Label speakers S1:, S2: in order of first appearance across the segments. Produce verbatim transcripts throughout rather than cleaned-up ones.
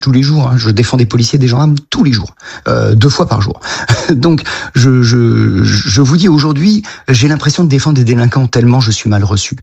S1: tous les jours. Hein. Je défends des policiers, des gendarmes tous les jours, euh, deux fois par jour. Donc, je, je, je vous dis aujourd'hui, j'ai l'impression de défendre des délinquants tellement je suis mal reçu.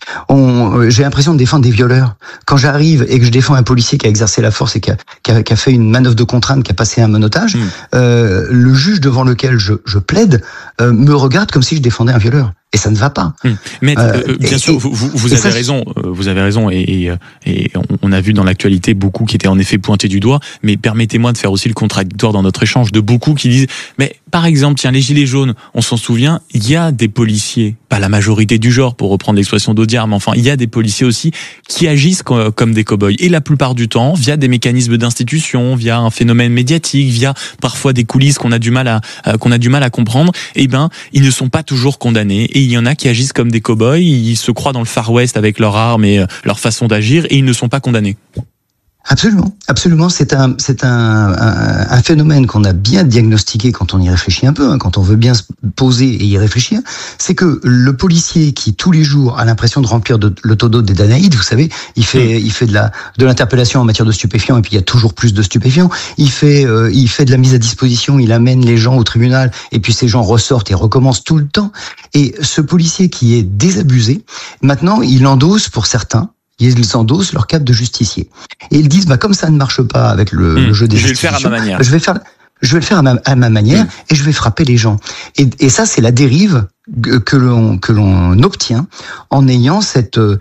S1: On, j'ai l'impression de défendre des violeurs. Quand j'arrive et que je défends un policier qui a exercé la force et qui a, qui a, qui a fait une manœuvre de contrainte, qui a passé un menottage, mmh. euh, le juge devant lequel je, je plaide euh, me regarde comme si je défendais un violeur. Et ça ne va pas.
S2: Mmh. Mais euh, euh, bien et, sûr, vous, vous, vous avez ça, raison. Vous avez raison. Et, et, et on a vu dans l'actualité beaucoup qui étaient en effet pointés du doigt. Mais permettez-moi de faire aussi le contradictoire dans notre échange de beaucoup qui disent, mais par exemple, tiens, les gilets jaunes, on s'en souvient, il y a des policiers, pas la majorité du genre pour reprendre l'expression d'Audiard, mais enfin, il y a des policiers aussi qui agissent comme, comme des cow-boys. Et la plupart du temps, via des mécanismes d'institution, via un phénomène médiatique, via parfois des coulisses qu'on a du mal à euh, qu'on a du mal à comprendre, eh ben, ils ne sont pas toujours condamnés. Et il y en a qui agissent comme des cow-boys, ils se croient dans le Far West avec leurs armes et leur façon d'agir, et ils ne sont pas condamnés.
S1: Absolument, absolument. C'est un, c'est un, un, un phénomène qu'on a bien diagnostiqué quand on y réfléchit un peu, hein, quand on veut bien se poser et y réfléchir. C'est que le policier qui tous les jours a l'impression de remplir de, le taux d'eau des Danaïdes, vous savez, il fait, mmh. il fait de la, de l'interpellation en matière de stupéfiants et puis il y a toujours plus de stupéfiants. Il fait, euh, il fait de la mise à disposition, il amène les gens au tribunal et puis ces gens ressortent et recommencent tout le temps. Et ce policier qui est désabusé, maintenant, il endosse pour certains. Ils endossent leur cadre de justicier. Et ils disent, bah, comme ça ne marche pas avec le, mmh, le jeu des
S2: je vais le faire à ma manière.
S1: Bah, je vais faire, je vais le faire à ma, à ma manière mmh. et je vais frapper les gens. Et, et ça, c'est la dérive que l'on, que l'on obtient en ayant cette, euh,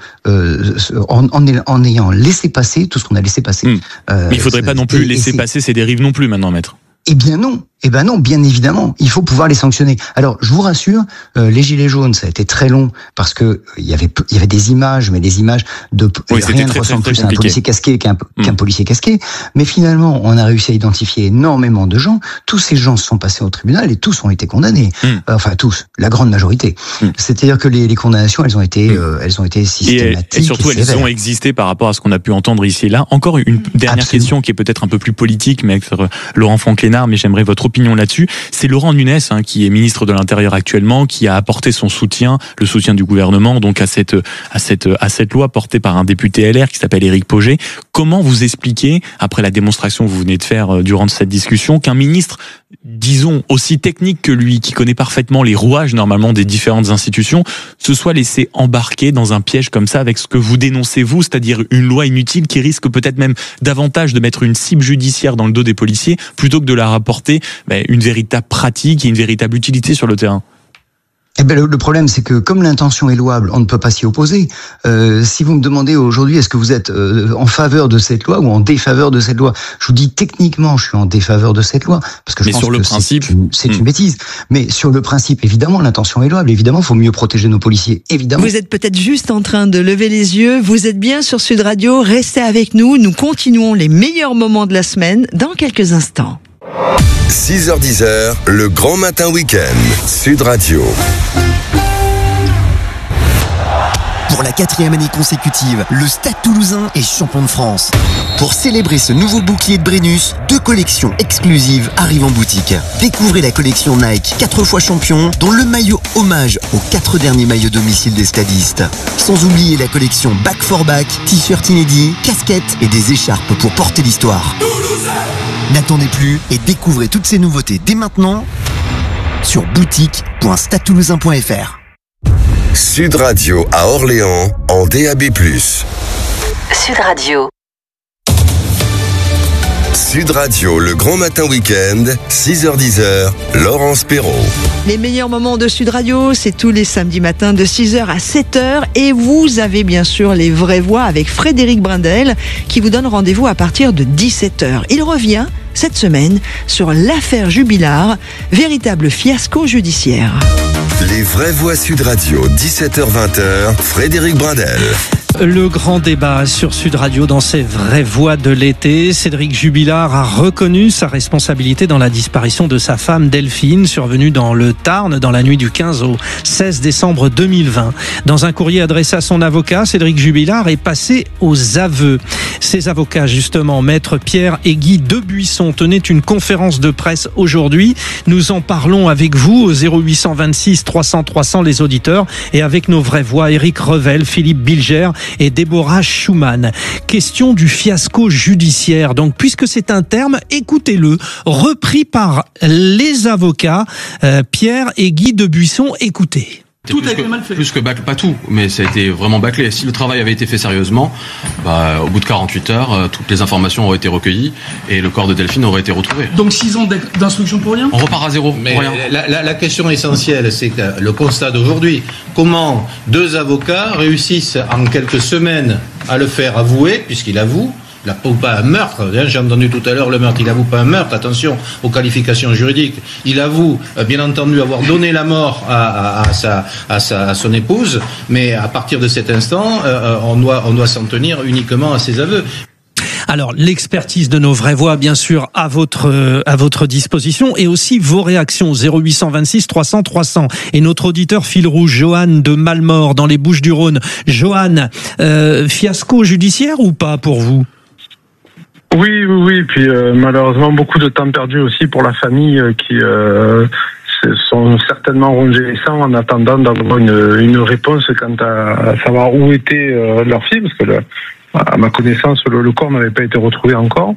S1: en, en, en ayant laissé passer tout ce qu'on a laissé passer. Mmh.
S2: Euh, Mais il faudrait pas non plus laisser passer ces dérives non plus maintenant, maître.
S1: Eh bien non, eh ben non, bien évidemment, il faut pouvoir les sanctionner. Alors, je vous rassure, euh, les gilets jaunes, ça a été très long parce que il y avait il y avait des images, mais des images de
S2: oui,
S1: rien ne ressemble plus à un policier casqué qu'un, mmh. qu'un policier casqué. Mais finalement, on a réussi à identifier énormément de gens. Tous ces gens sont passés au tribunal et tous ont été condamnés. Mmh. Euh, enfin tous, la grande majorité. Mmh. C'est-à-dire que les, les condamnations, elles ont été, mmh. euh, elles ont été systématiques.
S2: Et, et surtout, et elles ont existé par rapport à ce qu'on a pu entendre ici et là. Encore une dernière Absolument. question qui est peut-être un peu plus politique, mais avec Laurent Franck-Lénard, mais j'aimerais votre opinion là-dessus. C'est Laurent Nunez, hein, qui est ministre de l'Intérieur actuellement, qui a apporté son soutien, le soutien du gouvernement, donc à cette à cette à cette loi portée par un député L R qui s'appelle Éric Pauget. Comment vous expliquez, après la démonstration que vous venez de faire durant cette discussion, qu'un ministre, disons aussi technique que lui, qui connaît parfaitement les rouages normalement des différentes institutions, se soit laissé embarquer dans un piège comme ça avec ce que vous dénoncez vous, c'est-à-dire une loi inutile qui risque peut-être même davantage de mettre une cible judiciaire dans le dos des policiers plutôt que de leur apporter ben, une véritable pratique et une véritable utilité sur le terrain?
S1: Eh ben, le, le problème, c'est que comme l'intention est louable, on ne peut pas s'y opposer. Euh, si vous me demandez aujourd'hui, est-ce que vous êtes euh, en faveur de cette loi ou en défaveur de cette loi, je vous dis techniquement, je suis en défaveur de cette loi parce que je
S2: Mais
S1: pense
S2: sur le
S1: que
S2: principe,
S1: c'est, une, c'est mmh. une bêtise. Mais sur le principe, évidemment, l'intention est louable. Évidemment, il faut mieux protéger nos policiers. Évidemment.
S3: Vous êtes peut-être juste en train de lever les yeux. Vous êtes bien sur Sud Radio. Restez avec nous. Nous continuons les meilleurs moments de la semaine dans quelques instants.
S4: six heures dix, le grand matin week-end, Sud Radio.
S5: Pour la quatrième année consécutive, le Stade Toulousain est champion de France. Pour célébrer ce nouveau bouclier de Brennus, deux collections exclusives arrivent en boutique. Découvrez la collection Nike quatre fois champion, dont le maillot hommage aux quatre derniers maillots domicile des stadistes. Sans oublier la collection Back for Back, t-shirt inédits, casquettes et des écharpes pour porter l'histoire. Toulousain. N'attendez plus et découvrez toutes ces nouveautés dès maintenant sur boutique point stade toulousain point f r.
S4: Sud Radio à Orléans en D A B plus.
S6: Sud Radio.
S4: Sud Radio, le grand matin week-end, six heures dix, Laurence Perrault.
S3: Les meilleurs moments de Sud Radio, c'est tous les samedis matins de six heures à sept heures. Et vous avez bien sûr les vraies voix avec Frédéric Brindel qui vous donne rendez-vous à partir de dix-sept heures. Il revient cette semaine sur l'affaire Jubilard, véritable fiasco judiciaire.
S4: Les vraies voix Sud Radio, dix-sept heures vingt, Frédéric Brindel.
S7: Le grand débat sur Sud Radio dans ses vraies voix de l'été. Cédric Jubilard a reconnu sa responsabilité dans la disparition de sa femme Delphine, survenue dans le Tarn dans la nuit du quinze au seize décembre deux mille vingt. Dans un courrier adressé à son avocat, Cédric Jubilard est passé aux aveux. Ses avocats, justement, maître Pierre et Guy Debuisson, tenaient une conférence de presse aujourd'hui. Nous en parlons avec vous au zéro huit cent vingt-six trois cents trois cents les auditeurs et avec nos vraies voix, Éric Revel, Philippe Bilger, et Déborah Schumann. Question du fiasco judiciaire. Donc, puisque c'est un terme, écoutez-le, repris par les avocats euh, Pierre et Guy Debuisson. Écoutez.
S8: Tout a été mal fait. Plus que bâclé, pas tout, mais ça a été vraiment bâclé. Si le travail avait été fait sérieusement, bah, au bout de quarante-huit heures, euh, toutes les informations auraient été recueillies et le corps de Delphine aurait été retrouvé.
S9: Donc six ans d'instruction pour rien ?
S8: On repart à zéro
S10: mais
S8: pour rien.
S10: La, la, la question essentielle, c'est que le constat d'aujourd'hui, comment deux avocats réussissent en quelques semaines à le faire avouer, puisqu'il avoue, il n'avoue pas un meurtre. J'ai entendu tout à l'heure le meurtre. Il n'avoue pas un meurtre. Attention aux qualifications juridiques. Il avoue, bien entendu, avoir donné la mort à, à, à, sa, à, sa, à son épouse. Mais à partir de cet instant, euh, on doit, on doit s'en tenir uniquement à ses aveux.
S7: Alors, l'expertise de nos vraies voix, bien sûr, à votre à votre disposition, et aussi vos réactions zéro huit cent vingt-six trois cents trois cents. Et notre auditeur fil rouge, Johan de Malmort, dans les Bouches-du-Rhône. Johan, euh, fiasco judiciaire ou pas pour vous ?
S11: Oui, oui, oui. Puis euh, malheureusement, beaucoup de temps perdu aussi pour la famille euh, qui euh, se sont certainement rongés les sangs en attendant d'avoir une, une réponse quant à, à savoir où était euh, leur fille, parce que le, à ma connaissance, le, le corps n'avait pas été retrouvé encore.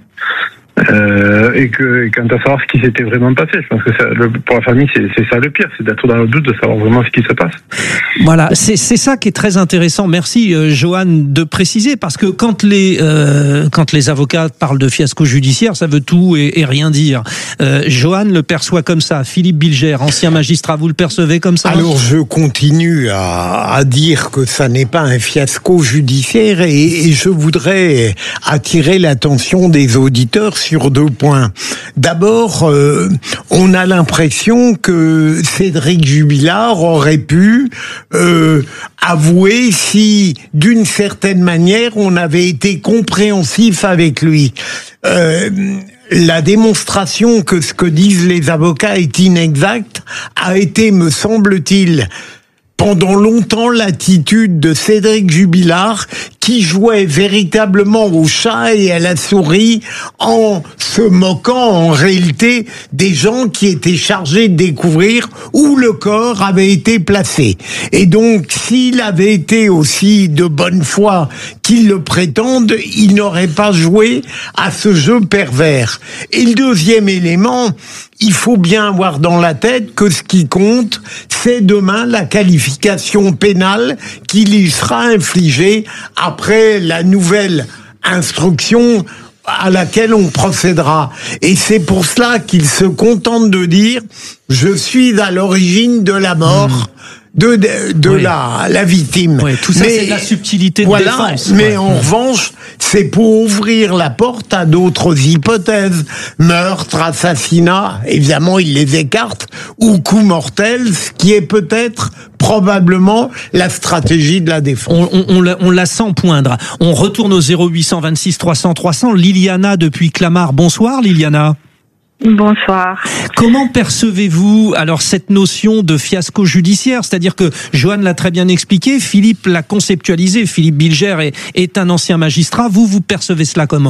S11: Euh, et que et quant à savoir ce qui s'était vraiment passé, je pense que ça, le, pour la famille c'est, c'est ça le pire, c'est d'être dans le doute de savoir vraiment ce qui se passe.
S7: Voilà, c'est c'est ça qui est très intéressant. Merci euh, Johan de préciser, parce que quand les euh, quand les avocats parlent de fiasco judiciaire, ça veut tout et, et rien dire. Euh, Johan le perçoit comme ça. Philippe Bilger, ancien magistrat, vous le percevez comme ça ?
S12: Alors je continue à, à dire que ça n'est pas un fiasco judiciaire, et, et je voudrais attirer l'attention des auditeurs sur deux points. D'abord, euh, on a l'impression que Cédric Jubilard aurait pu euh, avouer si, d'une certaine manière, on avait été compréhensif avec lui. Euh, la démonstration que ce que disent les avocats est inexact a été, me semble-t-il, pendant longtemps l'attitude de Cédric Jubilard, qui jouait véritablement au chat et à la souris en se moquant en réalité des gens qui étaient chargés de découvrir où le corps avait été placé. Et donc, s'il avait été aussi de bonne foi qu'ils le prétendent, il n'aurait pas joué à ce jeu pervers. Et le deuxième élément, il faut bien avoir dans la tête que ce qui compte, c'est demain la qualification pénale qui lui sera infligée après la nouvelle instruction à laquelle on procédera. Et c'est pour cela qu'il se contente de dire « je suis à l'origine de la mort ». Mmh. de, de, de oui. la, la victime.
S7: Oui, tout ça, mais, c'est de la subtilité de
S12: voilà,
S7: défense.
S12: Mais
S7: ouais.
S12: en revanche, c'est pour ouvrir la porte à d'autres hypothèses. Meurtre, assassinat, évidemment, il les écarte, ou coup mortel, ce qui est peut-être, probablement, la stratégie de la défense.
S7: On, on, on, la, on la sent poindre. On retourne au zéro huit cent vingt-six trois cents trois cents. Liliana depuis Clamart. Bonsoir, Liliana.
S13: Bonsoir.
S7: Comment percevez-vous alors cette notion de fiasco judiciaire ? C'est-à-dire que Johan l'a très bien expliqué, Philippe l'a conceptualisé, Philippe Bilger est, est un ancien magistrat. Vous, vous percevez cela comment ?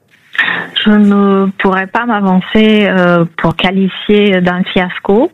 S13: Je ne pourrais pas m'avancer euh, pour qualifier d'un fiasco.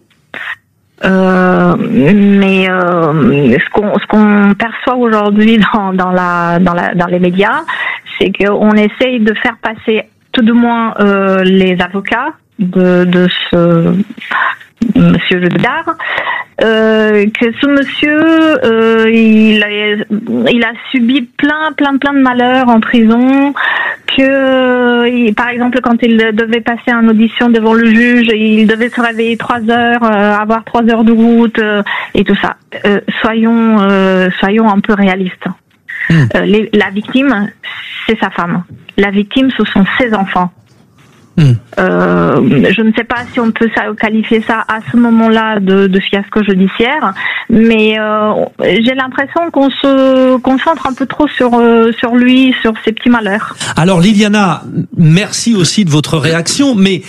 S13: Euh, mais euh, ce qu'on ce qu'on perçoit aujourd'hui dans dans la dans la dans les médias, c'est qu'on essaye de faire passer tout de moins euh, les avocats de, de ce monsieur Jubilard, euh, que ce monsieur, euh, il, a, il a subi plein, plein, plein de malheurs en prison, que, il, par exemple, quand il devait passer en audition devant le juge, il devait se réveiller trois heures, euh, avoir trois heures de route, euh, et tout ça. Euh, soyons, euh, soyons un peu réalistes. Mmh. Euh, les, la victime, c'est sa femme. La victime, ce sont ses enfants. Mmh. Euh, je ne sais pas si on peut ça, qualifier ça à ce moment-là de, de fiasco judiciaire, mais euh, j'ai l'impression qu'on se concentre un peu trop sur euh, sur lui, sur ses petits malheurs.
S7: Alors Liliana, merci aussi de votre réaction, mais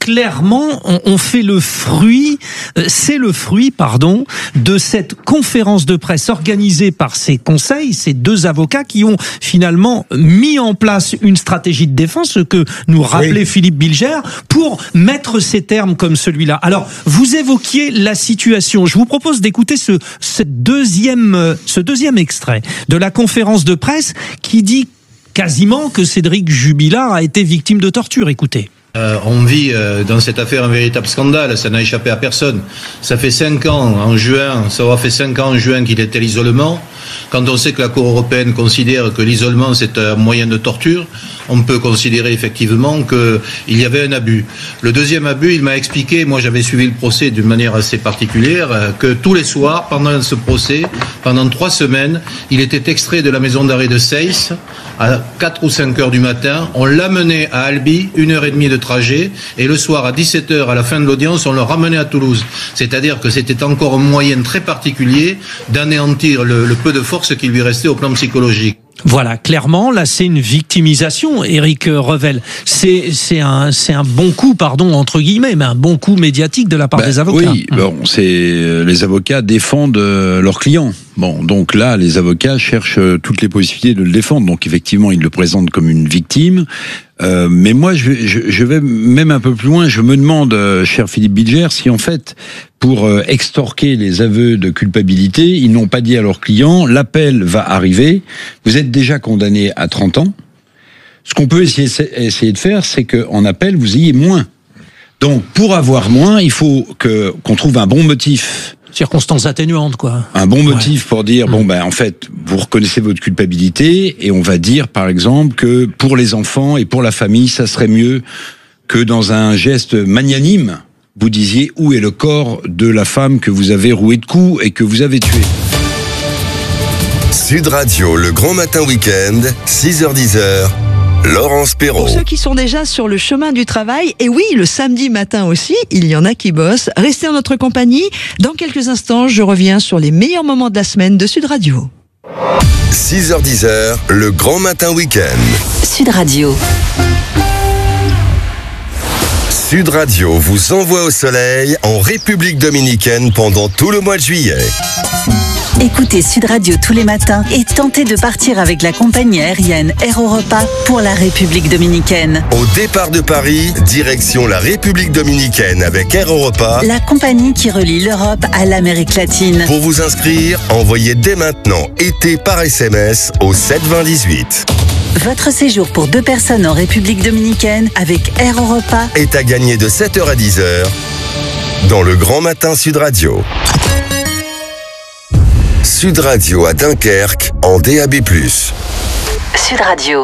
S7: clairement, on, on fait le fruit, euh, c'est le fruit, pardon, de cette conférence de presse organisée par ces conseils, ces deux avocats qui ont finalement mis en place une stratégie de défense, ce que nous rappelait oui. Philippe Bilger, pour mettre ces termes comme celui-là. Alors, vous évoquiez la situation. Je vous propose d'écouter ce, ce deuxième, ce deuxième extrait de la conférence de presse qui dit quasiment que Cédric Jubilard a été victime de torture. Écoutez.
S10: Euh, on vit euh, dans cette affaire un véritable scandale, ça n'a échappé à personne. Ça fait cinq ans en juin, ça aura fait cinq ans en juin qu'il était à l'isolement. Quand on sait que la Cour européenne considère que l'isolement c'est un moyen de torture, on peut considérer effectivement qu'il y avait un abus. Le deuxième abus, il m'a expliqué, moi j'avais suivi le procès d'une manière assez particulière, que tous les soirs, pendant ce procès, pendant trois semaines, il était extrait de la maison d'arrêt de Seyss à quatre ou cinq heures du matin. On l'amenait à Albi, une heure et demie de trajet, et le soir à dix-sept heures, à la fin de l'audience, on le ramenait à Toulouse. C'est-à-dire que c'était encore un moyen très particulier d'anéantir le, le peu de force qui lui restait au plan psychologique.
S7: Voilà, clairement, là, c'est une victimisation, Éric Revel. C'est, c'est un, c'est un bon coup, pardon, entre guillemets, mais un bon coup médiatique de la part bah, des avocats.
S14: Oui, bon, c'est, les avocats défendent leurs clients. Bon, donc là, les avocats cherchent toutes les possibilités de le défendre. Donc, effectivement, ils le présentent comme une victime. Euh, mais moi, je vais, je, je vais même un peu plus loin. Je me demande, euh, cher Philippe Bilger, si en fait, pour euh, extorquer les aveux de culpabilité, ils n'ont pas dit à leurs clients, l'appel va arriver, vous êtes déjà condamné à trente ans. Ce qu'on peut essayer, essayer de faire, c'est qu'en appel, vous ayez moins. Donc, pour avoir moins, il faut que qu'on trouve un bon motif.
S7: Circonstances atténuantes, quoi.
S14: Un bon motif ouais. pour dire, bon, ben, en fait, vous reconnaissez votre culpabilité, et on va dire, par exemple, que pour les enfants et pour la famille, ça serait mieux que dans un geste magnanime, vous disiez où est le corps de la femme que vous avez roué de coups et que vous avez tué.
S4: Sud Radio, le grand matin week-end, six heures dix heures. Laurence Perrault.
S3: Pour ceux qui sont déjà sur le chemin du travail, et oui, le samedi matin aussi, il y en a qui bossent. Restez en notre compagnie. Dans quelques instants, je reviens sur les meilleurs moments de la semaine de Sud Radio.
S4: six heures dix heures, le grand matin week-end.
S6: Sud Radio.
S4: Sud Radio vous envoie au soleil en République dominicaine pendant tout le mois de juillet.
S6: Écoutez Sud Radio tous les matins et tentez de partir avec la compagnie aérienne Air Europa pour la République dominicaine.
S4: Au départ de Paris, direction la République dominicaine avec Air Europa,
S6: la compagnie qui relie l'Europe à l'Amérique latine.
S4: Pour vous inscrire, envoyez dès maintenant été par S M S au sept vingt dix-huit.
S6: Votre séjour pour deux personnes en République dominicaine avec Air Europa
S4: est à gagner de sept heures à dix heures dans le Grand Matin Sud Radio. Sud Radio à Dunkerque en D A B plus.
S6: Sud Radio.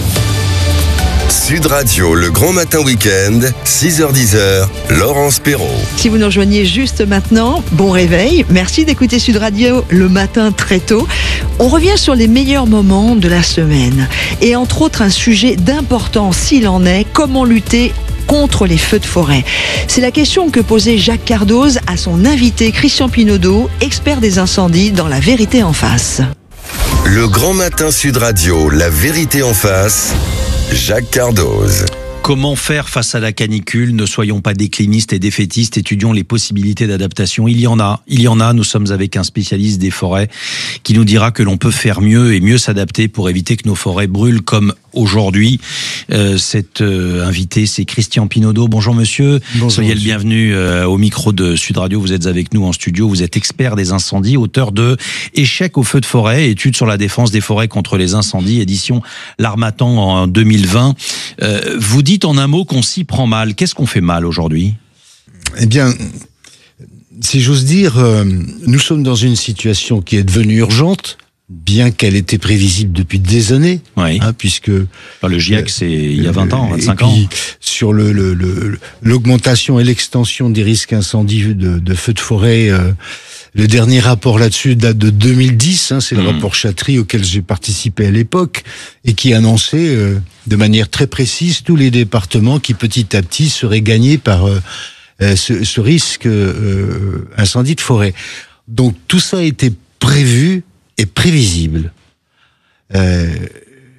S4: Sud Radio, le grand matin week-end, six heures dix heures, Laurence Perrault.
S3: Si vous nous rejoignez juste maintenant, bon réveil. Merci d'écouter Sud Radio le matin très tôt. On revient sur les meilleurs moments de la semaine. Et entre autres, un sujet d'importance s'il en est, comment lutter contre les feux de forêt. C'est la question que posait Jacques Cardoz à son invité Christian Pinaudot, expert des incendies dans La Vérité en face.
S4: Le grand matin Sud Radio, La Vérité en face, Jacques Cardoz.
S15: Comment faire face à la canicule? Ne soyons pas déclinistes et défaitistes, étudions les possibilités d'adaptation. Il y en a, il y en a. Nous sommes avec un spécialiste des forêts qui nous dira que l'on peut faire mieux et mieux s'adapter pour éviter que nos forêts brûlent comme aujourd'hui. Euh, cet euh, invité, c'est Christian Pinaudot. Bonjour monsieur.
S16: Bonjour,
S15: Soyez
S16: monsieur.
S15: le bienvenu euh, au micro de Sud Radio. Vous êtes avec nous en studio. Vous êtes expert des incendies, auteur de Échec aux feux de forêt, études sur la défense des forêts contre les incendies, édition L'Harmattan en deux mille vingt. Euh, vous dites en un mot qu'on s'y prend mal. Qu'est-ce qu'on fait mal aujourd'hui?
S16: Eh bien, si j'ose dire, euh, nous sommes dans une situation qui est devenue urgente, bien qu'elle était prévisible depuis des années,
S15: oui.
S16: hein, puisque
S15: enfin, le GIEC, c'est il y a vingt ans, vingt-cinq
S16: et
S15: ans.
S16: Puis, sur le, le, le, l'augmentation et l'extension des risques incendies de, de feux de forêt, euh, le dernier rapport là-dessus date de deux mille dix, hein, c'est le mmh. rapport Chatry auquel j'ai participé à l'époque, et qui annonçait euh, de manière très précise tous les départements qui petit à petit seraient gagnés par euh, euh, ce, ce risque euh, incendie de forêt. Donc tout ça a été prévu et prévisible. Euh,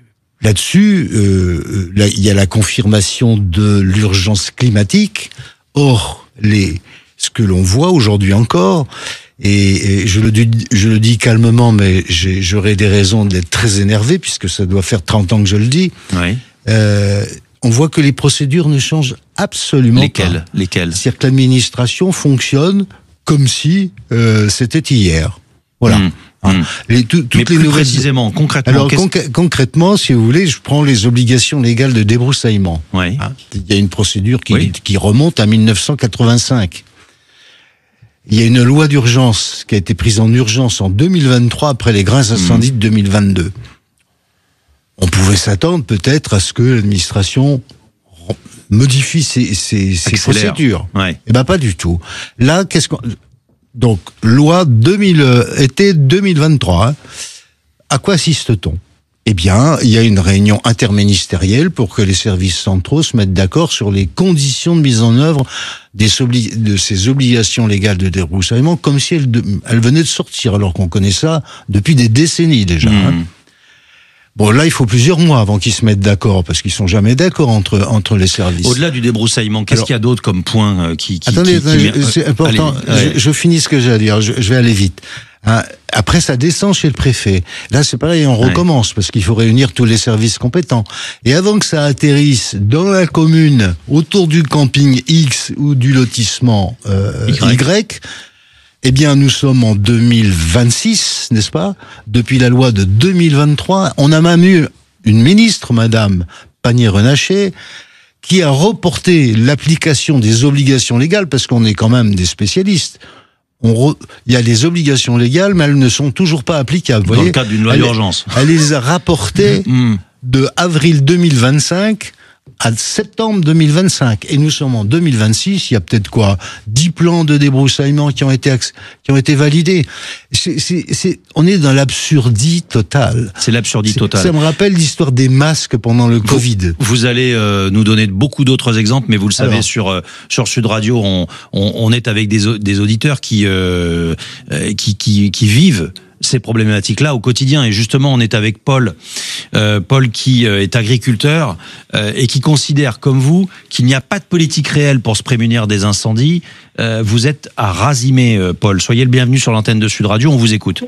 S16: là-dessus, euh, là, il y a la confirmation de l'urgence climatique. Or, les, ce que l'on voit aujourd'hui encore, et, et je, le dis, je le dis calmement, mais j'ai, j'aurais des raisons d'être très énervé, puisque ça doit faire trente ans que je le dis.
S15: Oui.
S16: Euh, on voit que les procédures ne changent absolument
S15: Lesquelles
S16: pas.
S15: Lesquelles
S16: C'est-à-dire que l'administration fonctionne comme si euh, c'était hier. Voilà.
S15: Mmh.
S16: Hein. Les, tout, toutes
S15: Mais
S16: les
S15: plus
S16: nouvelles...
S15: précisément, concrètement.
S16: Alors conc- concrètement, si vous voulez, je prends les obligations légales de débroussaillement.
S15: Oui.
S16: Hein. Il y a une procédure qui,
S15: oui.
S16: qui remonte à mille neuf cent quatre-vingt-cinq. Il y a une loi d'urgence qui a été prise en urgence en deux mille vingt-trois après les grains incendies mmh. de deux mille vingt-deux. On pouvait s'attendre peut-être à ce que l'administration modifie ses, ses, ses procédures.
S15: Ouais.
S16: Eh ben pas du tout. Là, qu'est-ce qu'on... Donc, loi deux mille, été deux mille vingt-trois. Hein. À quoi assiste-t-on ? Eh bien, il y a une réunion interministérielle pour que les services centraux se mettent d'accord sur les conditions de mise en œuvre des obli- de ces obligations légales de débroussaillement, comme si elles, de, elles venaient de sortir, alors qu'on connaît ça depuis des décennies déjà. Mmh. Hein. Bon, là, il faut plusieurs mois avant qu'ils se mettent d'accord, parce qu'ils sont jamais d'accord entre entre les services.
S15: Au-delà du débroussaillement, qu'est-ce Alors, qu'il y a d'autre comme point euh, qui, qui
S16: attendez,
S15: qui,
S16: attendez
S15: qui...
S16: c'est important.
S15: Allez,
S16: je, je finis ce que j'ai à dire. Je, je vais aller vite. Hein, après, ça descend chez le préfet. Là, c'est pareil, on ouais. recommence parce qu'il faut réunir tous les services compétents. Et avant que ça atterrisse dans la commune, autour du camping X ou du lotissement euh, Y. y Eh bien, nous sommes en deux mille vingt-six, n'est-ce pas ? Depuis la loi de deux mille vingt-trois, on a même eu une ministre, Madame Pannier-Runacher, qui a reporté l'application des obligations légales, parce qu'on est quand même des spécialistes. On re... Il y a des obligations légales, mais elles ne sont toujours pas applicables.
S15: Dans
S16: voyez,
S15: le cadre d'une loi
S16: elle,
S15: d'urgence.
S16: Elle les a rapportées mmh. de avril deux mille vingt-cinq à septembre deux mille vingt-cinq. Et nous sommes en deux mille vingt-six, il y a peut-être quoi, dix plans de débroussaillement qui ont été, qui ont été validés. C'est, c'est, c'est, on est dans l'absurdie totale.
S15: C'est l'absurdie totale.
S16: Ça me rappelle l'histoire des masques pendant le Covid.
S15: Vous, vous allez euh, nous donner beaucoup d'autres exemples, mais vous le savez, Alors, sur, euh, sur Sud Radio, on, on, on est avec des, des auditeurs qui, euh, qui, qui, qui vivent ces problématiques-là au quotidien. Et justement, on est avec Paul, euh, Paul qui euh, est agriculteur euh, et qui considère, comme vous, qu'il n'y a pas de politique réelle pour se prémunir des incendies. Euh, vous êtes à Razimé, euh, Paul. Soyez le bienvenu sur l'antenne de Sud Radio, on vous écoute.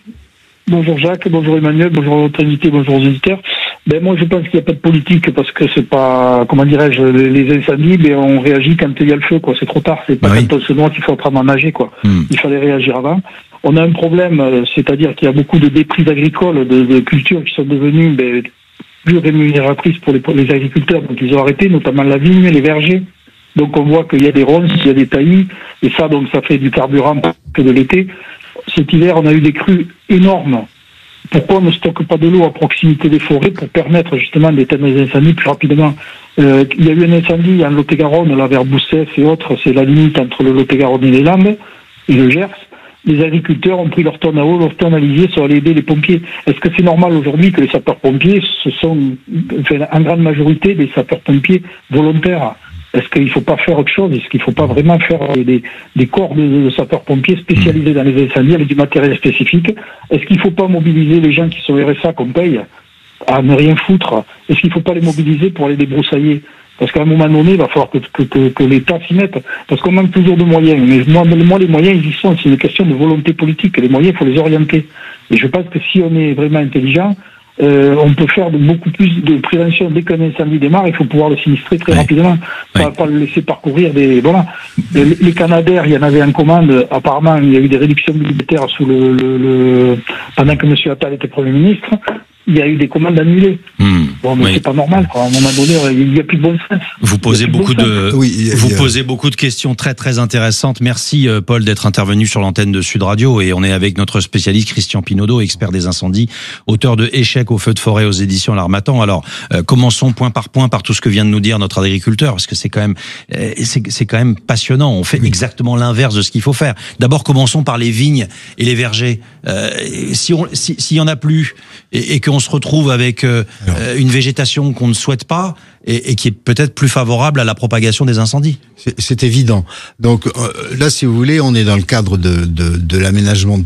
S9: Bonjour Jacques, bonjour Emmanuel, bonjour votre invité, bonjour aux auditeurs. Ben moi je pense qu'il n'y a pas de politique parce que c'est pas, comment dirais-je, les incendies, ben on réagit quand il y a le feu, quoi. C'est trop tard, c'est pas oui. quand on se noie qu'il faut apprendre à nager, quoi. Hmm. Il fallait réagir avant. On a un problème, c'est-à-dire qu'il y a beaucoup de déprises agricoles, de, de cultures qui sont devenues ben, plus rémunératrices pour les, pour les agriculteurs, donc ils ont arrêté, notamment la vigne, les vergers. Donc on voit qu'il y a des ronces, il y a des taillis, et ça donc ça fait du carburant que de l'été. Cet hiver, on a eu des crues énormes. Pourquoi on ne stocke pas de l'eau à proximité des forêts pour permettre justement d'éteindre les incendies plus rapidement ? euh, Il y a eu un incendie en Lot-et-Garonne, là vers Boussès et autres, c'est la limite entre le Lot-et-Garonne et les Landes, et le Gers. Les agriculteurs ont pris leur tonne à eau, leur tonne à lisier, sont allés aider les pompiers. Est-ce que c'est normal aujourd'hui que les sapeurs-pompiers, ce sont enfin, en grande majorité des sapeurs-pompiers volontaires ? Est-ce qu'il ne faut pas faire autre chose ? Est-ce qu'il ne faut pas vraiment faire des, des corps de, de sapeurs-pompiers spécialisés dans les incendies avec du matériel spécifique ? Est-ce qu'il ne faut pas mobiliser les gens qui sont R S A qu'on paye à ne rien foutre ? Est-ce qu'il ne faut pas les mobiliser pour aller débroussailler ? Parce qu'à un moment donné, il va falloir que, que, que, que l'État s'y mette. Parce qu'on manque toujours de moyens. Mais moi, moi, les moyens, ils y sont. C'est une question de volonté politique. Les moyens, il faut les orienter. Et je pense que si on est vraiment intelligent, Euh, on peut faire de, beaucoup plus de prévention dès qu'un incendie démarre. Il faut pouvoir le sinistrer très oui. rapidement, pas, oui. pas le laisser parcourir des. Voilà. Les, les Canadaires, il y en avait en commande. Apparemment, il y a eu des réductions militaires sous le, le, le pendant que M. Attal était Premier ministre. Il y a eu des commandes annulées. Mmh. Bon, mais oui. c'est pas normal, quoi. À un moment donné, il n'y a plus de bon sens.
S15: Vous posez beaucoup de, oui, a, vous a... posez beaucoup de questions très très intéressantes. Merci Paul d'être intervenu sur l'antenne de Sud Radio et on est avec notre spécialiste Christian Pinaudot, expert des incendies, auteur de Échec au feu de forêt aux éditions L'Harmattan. Alors euh, commençons point par point par tout ce que vient de nous dire notre agriculteur, parce que c'est quand même euh, c'est, c'est quand même passionnant. On fait oui. exactement l'inverse de ce qu'il faut faire. D'abord, commençons par les vignes et les vergers. Euh, si on si, s'il y en a plus et, et qu'on se retrouve avec euh, une végétation qu'on ne souhaite pas et, et qui est peut-être plus favorable à la propagation des incendies.
S16: C'est, c'est évident. Donc euh, là, si vous voulez, on est dans le cadre de, de, de l'aménagement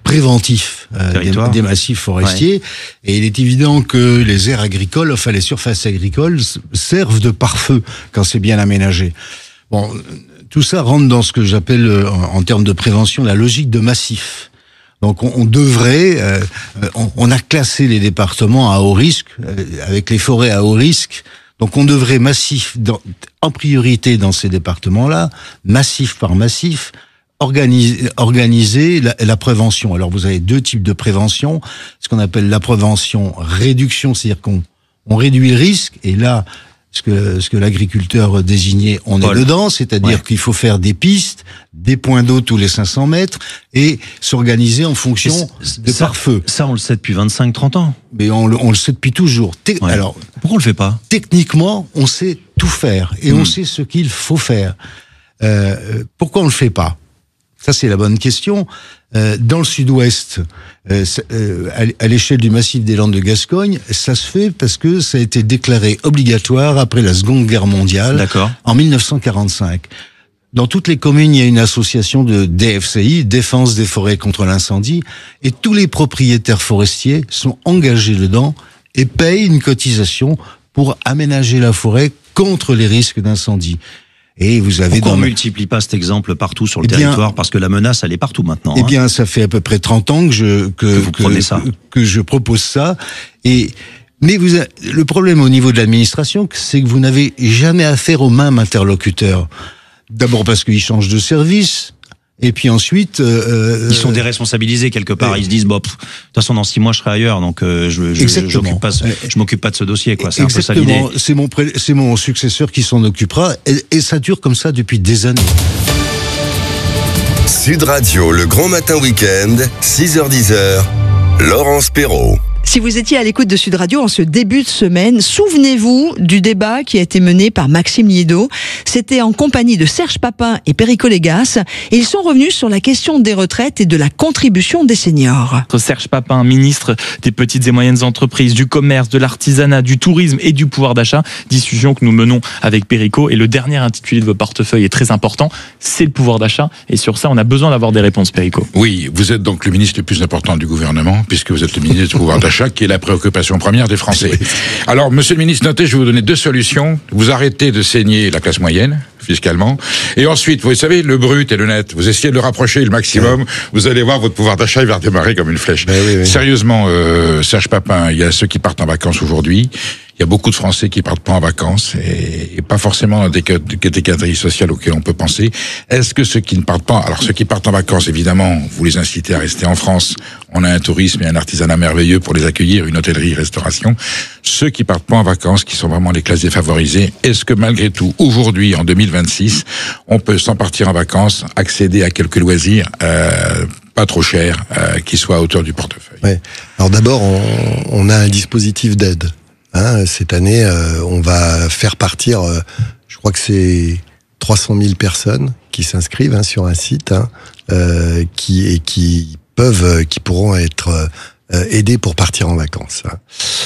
S16: préventif euh, des, des massifs forestiers. Ouais. Et il est évident que les aires agricoles, enfin les surfaces agricoles, servent de pare-feu quand c'est bien aménagé. Bon, tout ça rentre dans ce que j'appelle, en, en termes de prévention, la logique de massif. Donc on, on devrait, euh, on, on a classé les départements à haut risque, euh, avec les forêts à haut risque. Donc on devrait massif, dans, en priorité dans ces départements-là, massif par massif, organiser, organiser la, la prévention. Alors vous avez deux types de prévention, ce qu'on appelle la prévention réduction, c'est-à-dire qu'on on réduit le risque, et là, ce que, ce que l'agriculteur désignait, on est Paul. dedans, c'est-à-dire ouais. qu'il faut faire des pistes, des points d'eau tous les cinq cents mètres, et s'organiser en fonction de pare-feu.
S15: Ça, on le sait depuis vingt-cinq trente ans.
S16: Mais on le, on le sait depuis toujours. Te-
S15: ouais.
S16: Alors,
S15: pourquoi on le fait pas?
S16: Techniquement, on sait tout faire, et mmh. on sait ce qu'il faut faire. Euh, pourquoi on le fait pas? Ça, c'est la bonne question. Euh, dans le sud-ouest, euh, euh, à l'échelle du massif des Landes de Gascogne, ça se fait parce que ça a été déclaré obligatoire après la Seconde Guerre mondiale,
S15: D'accord.
S16: en mille neuf cent quarante-cinq. Dans toutes les communes, il y a une association de D F C I, Défense des forêts contre l'incendie, et tous les propriétaires forestiers sont engagés dedans et payent une cotisation pour aménager la forêt contre les risques d'incendie. Et vous avez
S15: Pourquoi
S16: dans
S15: on ne multiplie pas cet exemple partout sur le
S16: eh bien,
S15: territoire? Parce que la menace, elle est partout maintenant.
S16: Eh
S15: hein.
S16: bien, ça fait à peu près trente ans que je, que,
S15: que, vous
S16: que,
S15: prenez ça.
S16: que, que je propose ça. Et, mais vous avez, le problème au niveau de l'administration, c'est que vous n'avez jamais affaire aux mêmes interlocuteurs. D'abord parce qu'ils changent de service. Et puis ensuite, euh,
S15: ils sont déresponsabilisés quelque part. Euh, ils se disent, bon, pff, de toute façon, dans six mois, je serai ailleurs, donc euh, je, je, je, je m'occupe pas, je m'occupe pas de ce dossier, quoi. C'est un peu ça l'idée.
S16: C'est mon, c'est mon successeur qui s'en occupera, et, et ça dure comme ça depuis des années.
S4: Sud Radio, le grand matin week-end, six heures dix, Laurence Perrault.
S3: Si vous étiez à l'écoute de Sud Radio en ce début de semaine, souvenez-vous du débat qui a été mené par Maxime Liédot. C'était en compagnie de Serge Papin et Perico Légas. Et ils sont revenus sur la question des retraites et de la contribution des seniors.
S2: Serge Papin, ministre des petites et moyennes entreprises, du commerce, de l'artisanat, du tourisme et du pouvoir d'achat. Discussion que nous menons avec Perico. Et le dernier intitulé de vos portefeuilles est très important. C'est le pouvoir d'achat. Et sur ça, on a besoin d'avoir des réponses, Perico.
S17: Oui, vous êtes donc le ministre le plus important du gouvernement, puisque vous êtes le ministre du pouvoir d'achat, qui est la préoccupation première des Français. Alors, monsieur le ministre, notez, je vais vous donner deux solutions. Vous arrêtez de saigner la classe moyenne, fiscalement. Et ensuite, vous savez, le brut et le net, vous essayez de le rapprocher le maximum. Ouais. Vous allez voir, votre pouvoir d'achat, il va redémarrer comme une flèche. Oui, oui. Sérieusement, euh, Serge Papin, il y a ceux qui partent en vacances aujourd'hui. Il y a beaucoup de Français qui partent pas en vacances et, et pas forcément dans des catégories sociales auxquelles on peut penser. Est-ce que ceux qui ne partent pas, alors ceux qui partent en vacances, évidemment, vous les incitez à rester en France. On a un tourisme et un artisanat merveilleux pour les accueillir, une hôtellerie, restauration. Ceux qui partent pas en vacances, qui sont vraiment les classes défavorisées, est-ce que malgré tout, aujourd'hui, en deux mille vingt-six, on peut, sans partir en vacances, accéder à quelques loisirs, euh, pas trop chers, euh, qui soient à hauteur du portefeuille?
S18: Ouais. Alors d'abord, on, on a un dispositif d'aide. Hein, cette année, euh, on va faire partir, euh, je crois que c'est trois cent mille personnes qui s'inscrivent hein, sur un site hein, euh, qui et qui peuvent, qui pourront être euh, aidés pour partir en vacances. Hein.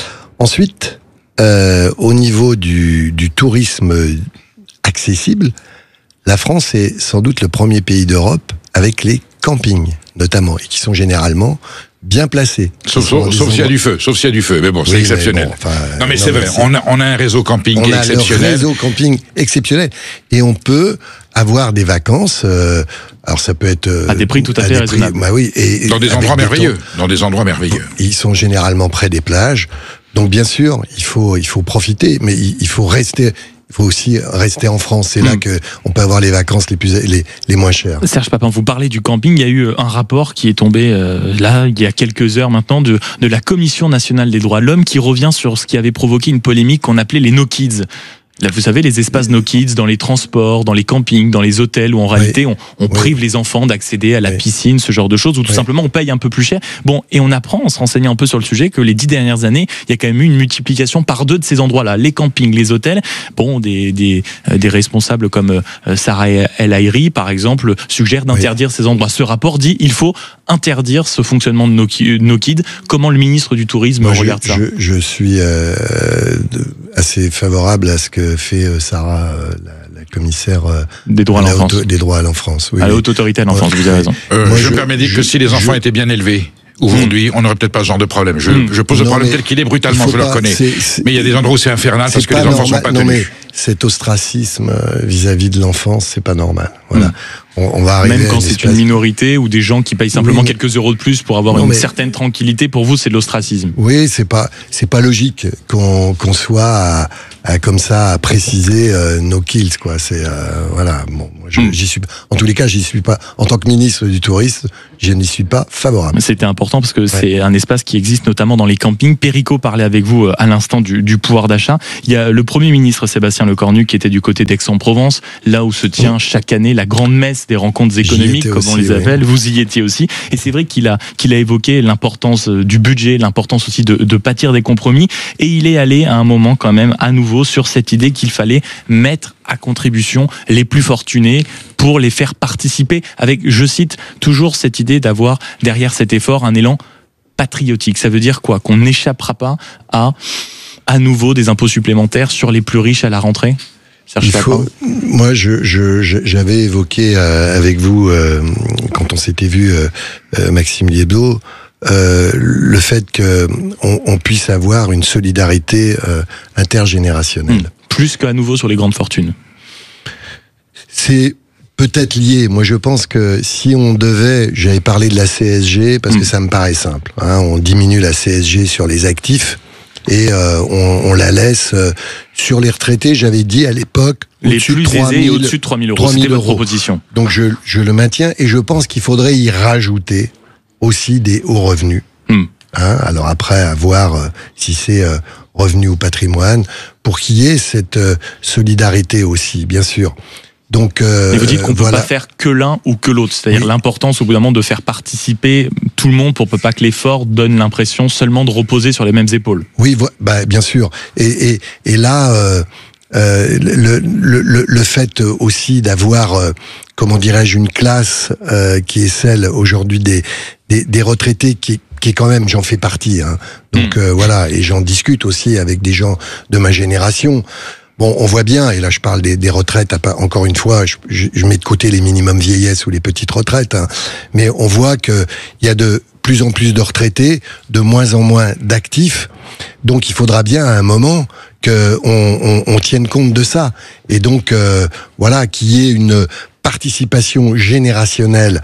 S18: Ensuite, euh, au niveau du, du tourisme accessible, la France est sans doute le premier pays d'Europe avec les campings, notamment, et qui sont généralement bien placés.
S17: Sauf, sauf, sauf s'il y a du feu, sauf s'il y a du feu, mais bon, c'est oui, exceptionnel. Bon, enfin, non, mais non, c'est vrai, c'est... On, a, on a un réseau camping qui est exceptionnel.
S18: On a un réseau camping exceptionnel. Et on peut avoir des vacances, euh, alors ça peut être... Euh,
S2: à des prix tout à, à fait raisonnables.
S18: Bah oui, et,
S17: dans des endroits des merveilleux, temps, dans des endroits merveilleux.
S18: Ils sont généralement près des plages. Donc bien sûr, il faut, il faut profiter, mais il, il faut rester... Il faut aussi rester en France. C'est mmh. là que on peut avoir les vacances les plus les, les moins chères.
S2: Serge Papin, vous parlez du camping. Il y a eu un rapport qui est tombé euh, là il y a quelques heures maintenant de de la Commission nationale des droits de l'homme qui revient sur ce qui avait provoqué une polémique qu'on appelait les no kids. Là, vous savez, les espaces no kids dans les transports, dans les campings, dans les hôtels, où en oui. réalité on, on oui. prive les enfants d'accéder à la oui. piscine, ce genre de choses, ou tout oui. simplement on paye un peu plus cher. Bon, et on apprend, en se renseignant un peu sur le sujet, que les dix dernières années, il y a quand même eu une multiplication par deux de ces endroits-là, les campings, les hôtels. Bon, des des, des responsables comme Sarah El Haïry, par exemple, suggèrent d'interdire oui. ces endroits. Ce rapport dit il faut interdire ce fonctionnement de no, no kids. Comment le ministre du Tourisme Moi, regarde
S18: je,
S2: ça
S18: je, je suis euh, assez favorable à ce que fait Sarah, la, la commissaire euh,
S2: des droits à, à l'enfance.
S18: Haute, des droits à l'enfance. Oui,
S2: à la haute autorité à l'enfance, ouais. Vous avez raison.
S17: Euh,
S18: Moi,
S17: je,
S18: je
S17: me permets de dire que si les enfants
S18: je,
S17: étaient bien élevés, aujourd'hui, mmh. on n'aurait peut-être pas ce genre de problème. Je, mmh. je pose non, le problème tel qu'il est brutalement, je pas, le reconnais. C'est, c'est, mais il y a des endroits où c'est infernal parce que les enfants
S18: normal,
S17: sont pas
S18: non,
S17: tenus.
S18: Mais cet ostracisme vis-à-vis de l'enfance, c'est pas normal. Voilà. Mmh. On, on va arriver
S2: Même quand
S18: une
S2: c'est
S18: espèce...
S2: une minorité ou des gens qui payent simplement oui, quelques euros de plus pour avoir non, une
S18: mais...
S2: certaine tranquillité, pour vous, c'est de l'ostracisme.
S18: Oui, c'est pas, c'est pas logique qu'on, qu'on soit à, à, comme ça à préciser euh, nos kills, quoi. C'est euh, voilà. Bon, je, mmh. j'y suis. En tous les cas, j'y suis pas. En tant que ministre du Tourisme, je n'y suis pas favorable.
S2: C'était important parce que
S18: ouais.
S2: c'est un espace qui existe notamment dans les campings. Perico parlait avec vous à l'instant du, du pouvoir d'achat. Il y a le Premier ministre Sébastien Lecornu qui était du côté d'Aix-en-Provence, là où se tient mmh. chaque année la grande messe des rencontres économiques, comme
S18: aussi,
S2: on les appelle.
S18: Oui.
S2: Vous y étiez aussi. Et c'est vrai qu'il a, qu'il a évoqué l'importance du budget, l'importance aussi de, de bâtir des compromis. Et il est allé à un moment quand même à nouveau sur cette idée qu'il fallait mettre à contribution les plus fortunés pour les faire participer avec, je cite, toujours cette idée d'avoir derrière cet effort un élan patriotique. Ça veut dire quoi? Qu'on n'échappera pas à à nouveau des impôts supplémentaires sur les plus riches à la rentrée?
S18: Il faut, moi, je, je, je, j'avais évoqué euh, avec vous, euh, quand on s'était vu, euh, euh, Maxime Liébeaud, euh, le fait qu'on on puisse avoir une solidarité euh, intergénérationnelle.
S2: Mmh. Plus qu'à nouveau sur les grandes fortunes.
S18: C'est peut-être lié. Moi, je pense que si on devait, j'avais parlé de la C S G parce mmh. que ça me paraît simple. Hein, on diminue la C S G sur les actifs. Et euh, on, on la laisse euh, sur les retraités. J'avais dit à l'époque
S2: les plus aisés et au-dessus de trois mille euros. C'était votre proposition.
S18: Donc je, je le maintiens et je pense qu'il faudrait y rajouter aussi des hauts revenus.
S2: Hmm.
S18: Hein, alors après, à voir euh, si c'est euh, revenu ou patrimoine, pour qu'il y ait cette euh, solidarité aussi, bien sûr. Donc, euh,
S2: mais vous dites qu'on ne
S18: voilà.
S2: peut pas faire que l'un ou que l'autre, c'est-à-dire oui. l'importance au bout d'un moment de faire participer tout le monde pour pas que l'effort donne l'impression seulement de reposer sur les mêmes épaules.
S18: Oui, bah, bien sûr. Et, et, et là, euh, euh, le, le, le fait aussi d'avoir, euh, comment dirais-je, une classe euh, qui est celle aujourd'hui des, des, des retraités qui qui est quand même, j'en fais partie. Hein. Donc mmh. euh, voilà, et j'en discute aussi avec des gens de ma génération. Bon, on voit bien, et là je parle des, des retraites, encore une fois, je, je mets de côté les minimums vieillesse ou les petites retraites, hein, mais on voit que il y a de plus en plus de retraités, de moins en moins d'actifs, donc il faudra bien à un moment que on, on, on tienne compte de ça, et donc euh, voilà, qu'il y ait une participation générationnelle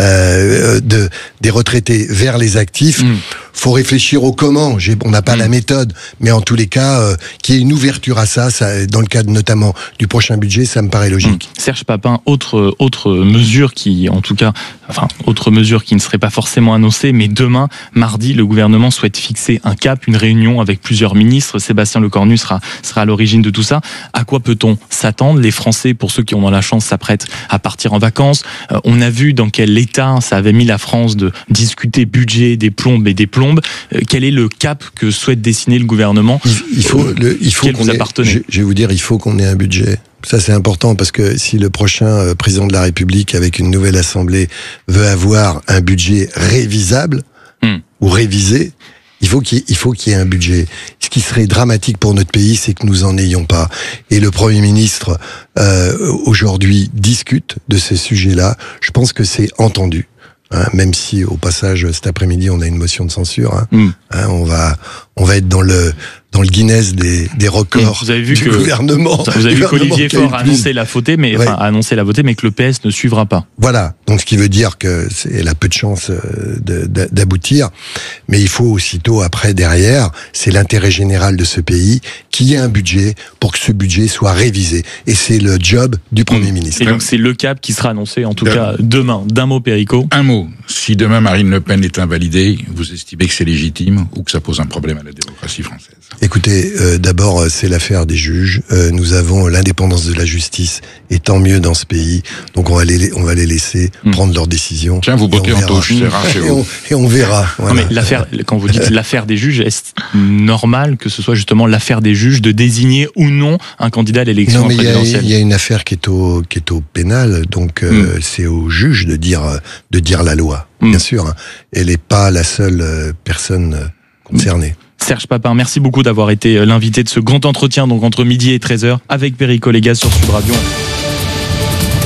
S18: euh, de des retraités vers les actifs. Mmh. Faut réfléchir au comment. J'ai, on n'a pas mmh. la méthode, mais en tous les cas, euh, qu'il y ait une ouverture à ça, ça, dans le cadre notamment du prochain budget, ça me paraît logique.
S2: Mmh. Serge Papin, autre autre mesure qui, en tout cas, enfin autre mesure qui ne serait pas forcément annoncée, mais demain, mardi, le gouvernement souhaite fixer un cap, une réunion avec plusieurs ministres. Sébastien Lecornu sera sera à l'origine de tout ça. À quoi peut-on s'attendre? Les Français, pour ceux qui ont la chance, s'apprêtent à partir en vacances. Euh, on a vu dans quel état ça avait mis la France de discuter budget, des plombes et des plombes. Euh, quel est le cap que souhaite dessiner le gouvernement?
S18: Il, il faut, le, il faut qu'on ait, je, je vais vous dire, il faut qu'on ait un budget. Ça, c'est important parce que si le prochain euh, président de la République, avec une nouvelle assemblée, veut avoir un budget révisable hmm. ou révisé, il faut qu'il, il faut qu'il y ait un budget. Ce qui serait dramatique pour notre pays, c'est que nous en ayons pas. Et le Premier ministre, euh, aujourd'hui, discute de ces sujets-là. Je pense que c'est entendu. Hein, même si au passage cet après-midi on a une motion de censure, hein, mm. hein, on va on va être dans le dans le Guinness des des records
S2: vous avez vu
S18: du
S2: que,
S18: gouvernement.
S2: Vous avez vu qu'Olivier Faure a annoncé la voter, mais ouais. enfin a annoncé la voter, mais que le P S ne suivra pas.
S18: Voilà, donc ce qui veut dire que c'est, elle a peu de chance de, de, d'aboutir, mais il faut aussitôt après derrière, c'est l'intérêt général de ce pays qu'il y ait un budget pour que ce budget soit révisé, et c'est le job du Premier mm. ministre.
S2: Et donc c'est le cap qui sera annoncé en tout de... cas demain. D'un mot, Perico.
S17: Un mot. Si demain Marine Le Pen est invalidée, vous estimez que c'est légitime ou que ça pose un problème à la démocratie française?
S18: Écoutez, euh, d'abord c'est l'affaire des juges. Euh, nous avons l'indépendance de la justice, et tant mieux dans ce pays. Donc on va les, on va les laisser mmh. prendre leurs décisions.
S17: Tiens, vous bottez en touche, c'est rare chez vous.
S18: Et on, et on verra. Voilà.
S2: Non, mais l'affaire, quand vous dites l'affaire des juges, est-ce normal que ce soit justement l'affaire des juges de désigner ou non un candidat à l'élection
S18: non, mais
S2: présidentielle?
S18: Il y, y a une affaire qui est au qui est au pénal, donc euh, mmh. c'est aux juges de dire de dire la loi. Mmh. Bien sûr, hein. Elle n'est pas la seule euh, personne euh, concernée. Mmh.
S2: Serge Papin, merci beaucoup d'avoir été l'invité de ce grand entretien donc entre midi et treize heures avec Perico Légas sur Sud Radio.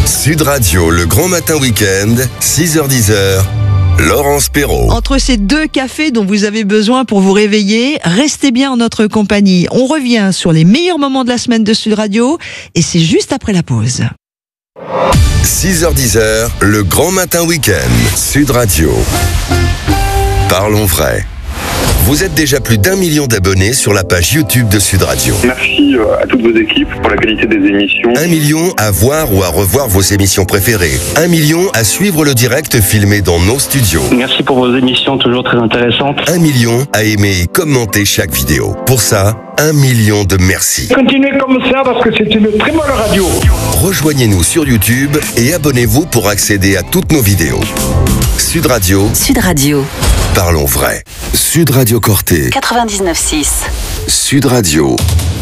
S4: Sud Radio, le grand matin week-end, six heures dix, Laurence Perrault.
S3: Entre ces deux cafés dont vous avez besoin pour vous réveiller, restez bien en notre compagnie. On revient sur les meilleurs moments de la semaine de Sud Radio et c'est juste après la pause.
S4: six heures dix, le grand matin week-end, Sud Radio. Parlons vrai. Vous êtes déjà plus d'un million d'abonnés sur la page YouTube de Sud Radio.
S19: Merci à toutes vos équipes pour la qualité des émissions.
S4: Un million à voir ou à revoir vos émissions préférées. Un million à suivre le direct filmé dans nos studios.
S19: Merci pour vos émissions toujours très intéressantes.
S4: Un million à aimer et commenter chaque vidéo. Pour ça, un million de merci.
S9: Continuez comme ça parce que c'est une très bonne radio.
S4: Rejoignez-nous sur YouTube et abonnez-vous pour accéder à toutes nos vidéos. Sud Radio.
S6: Sud Radio.
S4: Parlons vrai. Sud Radio Corté.
S6: quatre-vingt-dix-neuf six.
S4: Sud Radio.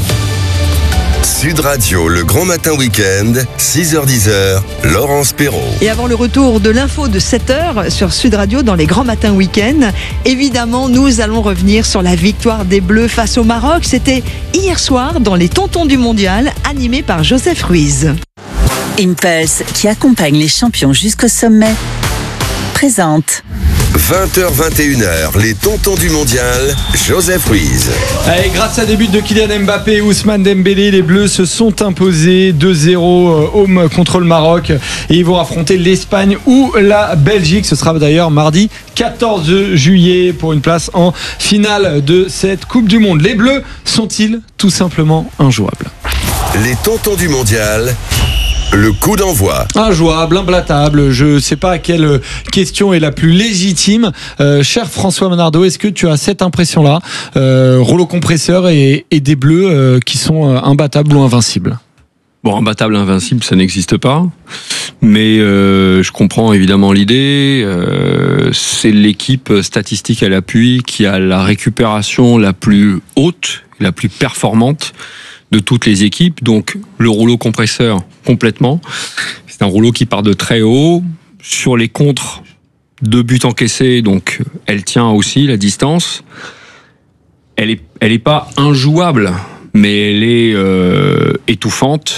S4: Sud Radio, le grand matin week-end, six heures dix, Laurence Perrault.
S3: Et avant le retour de l'info de sept heures sur Sud Radio dans les grands matins week-end, évidemment, nous allons revenir sur la victoire des Bleus face au Maroc. C'était hier soir dans les Tontons du Mondial, animé par Joseph Ruiz.
S6: Impulse, qui accompagne les champions jusqu'au sommet, présente.
S4: vingt heures vingt et une, les Tontons du Mondial, Joseph Ruiz.
S7: Allez, grâce à des buts de Kylian Mbappé et Ousmane Dembélé, les Bleus se sont imposés deux zéro home contre le Maroc et ils vont affronter l'Espagne ou la Belgique. Ce sera d'ailleurs mardi quatorze juillet pour une place en finale de cette Coupe du Monde. Les Bleus sont-ils tout simplement injouables?
S4: Les Tontons du Mondial. Le coup d'envoi.
S7: Injouable, imbattable. Je ne sais pas quelle question est la plus légitime. Euh, cher François Menardo, est-ce que tu as cette impression-là, euh, rouleau compresseur et, et des Bleus euh, qui sont euh, imbattables ou invincibles?
S20: Bon, imbattable, invincible, ça n'existe pas. Mais euh, je comprends évidemment l'idée. Euh, c'est l'équipe statistique à l'appui qui a la récupération la plus haute, la plus performante de toutes les équipes, donc le rouleau compresseur complètement. C'est un rouleau qui part de très haut. Sur les contres, deux buts encaissés, donc elle tient aussi la distance. Elle est, elle est pas injouable, mais elle est euh, étouffante.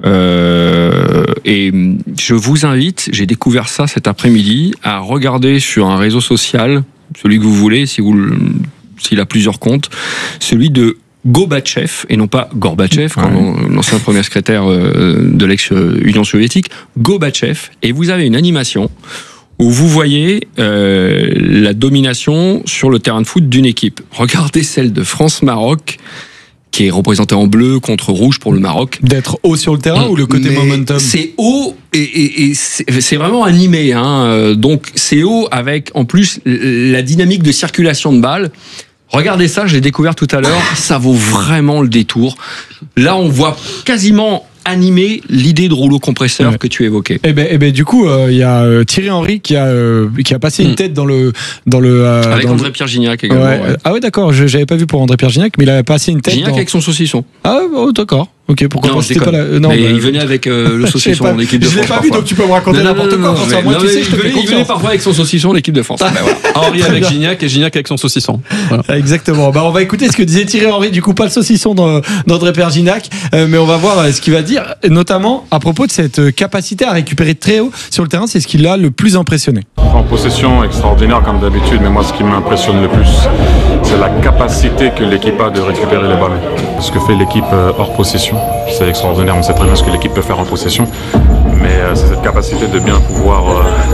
S20: Euh, et je vous invite, j'ai découvert ça cet après-midi, à regarder sur un réseau social, celui que vous voulez, si vous, s'il a plusieurs comptes, celui de Gorbatchev, et non pas Gorbatchev, ouais. L'ancien premier secrétaire de l'ex-Union soviétique, Gorbatchev, et vous avez une animation où vous voyez euh, la domination sur le terrain de foot d'une équipe. Regardez celle de France-Maroc, qui est représentée en bleu contre rouge pour le Maroc.
S7: D'être haut sur le terrain mmh. ou le côté Mais momentum?
S20: C'est haut et, et, et c'est, c'est vraiment animé. Hein. Donc c'est haut avec en plus la dynamique de circulation de balles. Regardez ça, je l'ai découvert tout à l'heure, ça vaut vraiment le détour. Là, on voit quasiment animer l'idée de rouleau compresseur ouais. que tu évoquais.
S7: Et ben, et ben du coup, il euh, y a euh, Thierry Henry qui a euh, qui a passé mmh. une tête dans le dans le euh,
S20: avec
S7: dans
S20: André-Pierre Gignac également.
S7: Ouais. Ouais. Ah ouais, d'accord. Je j'avais pas vu pour André-Pierre Gignac, mais il a passé une tête.
S20: Gignac
S7: dans...
S20: avec son saucisson.
S7: Ah oh, d'accord. Ok, pourquoi
S20: non,
S7: c'était pas la...
S20: non, mais bah... il venait avec euh, le saucisson de l'équipe de France.
S7: Je l'ai pas
S20: parfois.
S7: vu, donc tu peux me raconter non, n'importe non, non, quoi. Non, non,
S20: moi, tu sais, il, venait, il venait parfois avec son saucisson de l'équipe de France.
S2: Ben voilà. Henri avec Gignac et Gignac avec son saucisson.
S7: Voilà. Exactement. Bah, on va écouter ce que disait Thierry Henry. Du coup, pas le saucisson d'André-Pierre Gignac, euh, mais on va voir ce qu'il va dire, notamment à propos de cette capacité à récupérer très haut sur le terrain. C'est ce qui l'a le plus impressionné.
S21: En possession extraordinaire comme d'habitude, mais moi, ce qui m'impressionne le plus, c'est la capacité que l'équipe a de récupérer les balles. Ce que fait l'équipe hors possession, c'est extraordinaire. On sait très bien ce que l'équipe peut faire en possession, mais euh, c'est cette capacité de bien pouvoir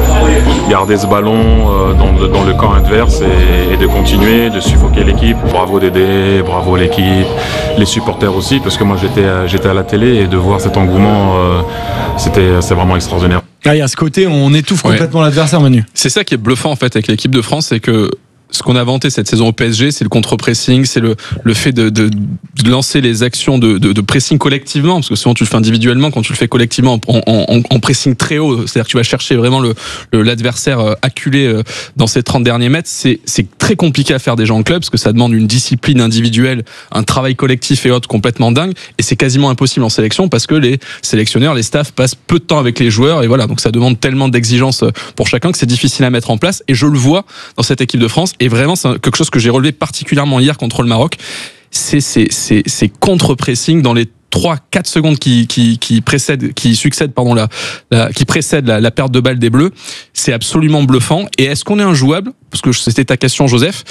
S21: euh, garder ce ballon euh, dans, le, dans le camp adverse et, et de continuer, de suffoquer l'équipe. Bravo Dédé, bravo l'équipe, les supporters aussi, parce que moi j'étais, j'étais à la télé et de voir cet engouement, euh, c'était, c'est vraiment extraordinaire.
S7: Ah, il y a ce côté, on étouffe complètement ouais. l'adversaire, Manu.
S2: C'est ça qui est bluffant en fait avec l'équipe de France, c'est que ce qu'on a inventé cette saison au P S G, c'est le contre-pressing, c'est le, le fait de, de, de lancer les actions de, de, de pressing collectivement, parce que souvent tu le fais individuellement, quand tu le fais collectivement en, en, en pressing très haut, c'est-à-dire que tu vas chercher vraiment le, le, l'adversaire acculé dans ces trente derniers mètres, c'est, c'est très compliqué à faire déjà en club, parce que ça demande une discipline individuelle, un travail collectif et autres complètement dingue, et c'est quasiment impossible en sélection, parce que les sélectionneurs, les staffs passent peu de temps avec les joueurs, et voilà, donc ça demande tellement d'exigences pour chacun que c'est difficile à mettre en place, et je le vois dans cette équipe de France. Et vraiment, c'est quelque chose que j'ai relevé particulièrement hier contre le Maroc. C'est ces, ces, ces contre-pressing dans les
S1: trois quatre secondes qui qui qui précèdent qui succèdent pardon la, la qui précèdent la, la perte de balle des Bleus, c'est absolument bluffant. Et est-ce qu'on est injouable? Parce que c'était ta question, Joseph.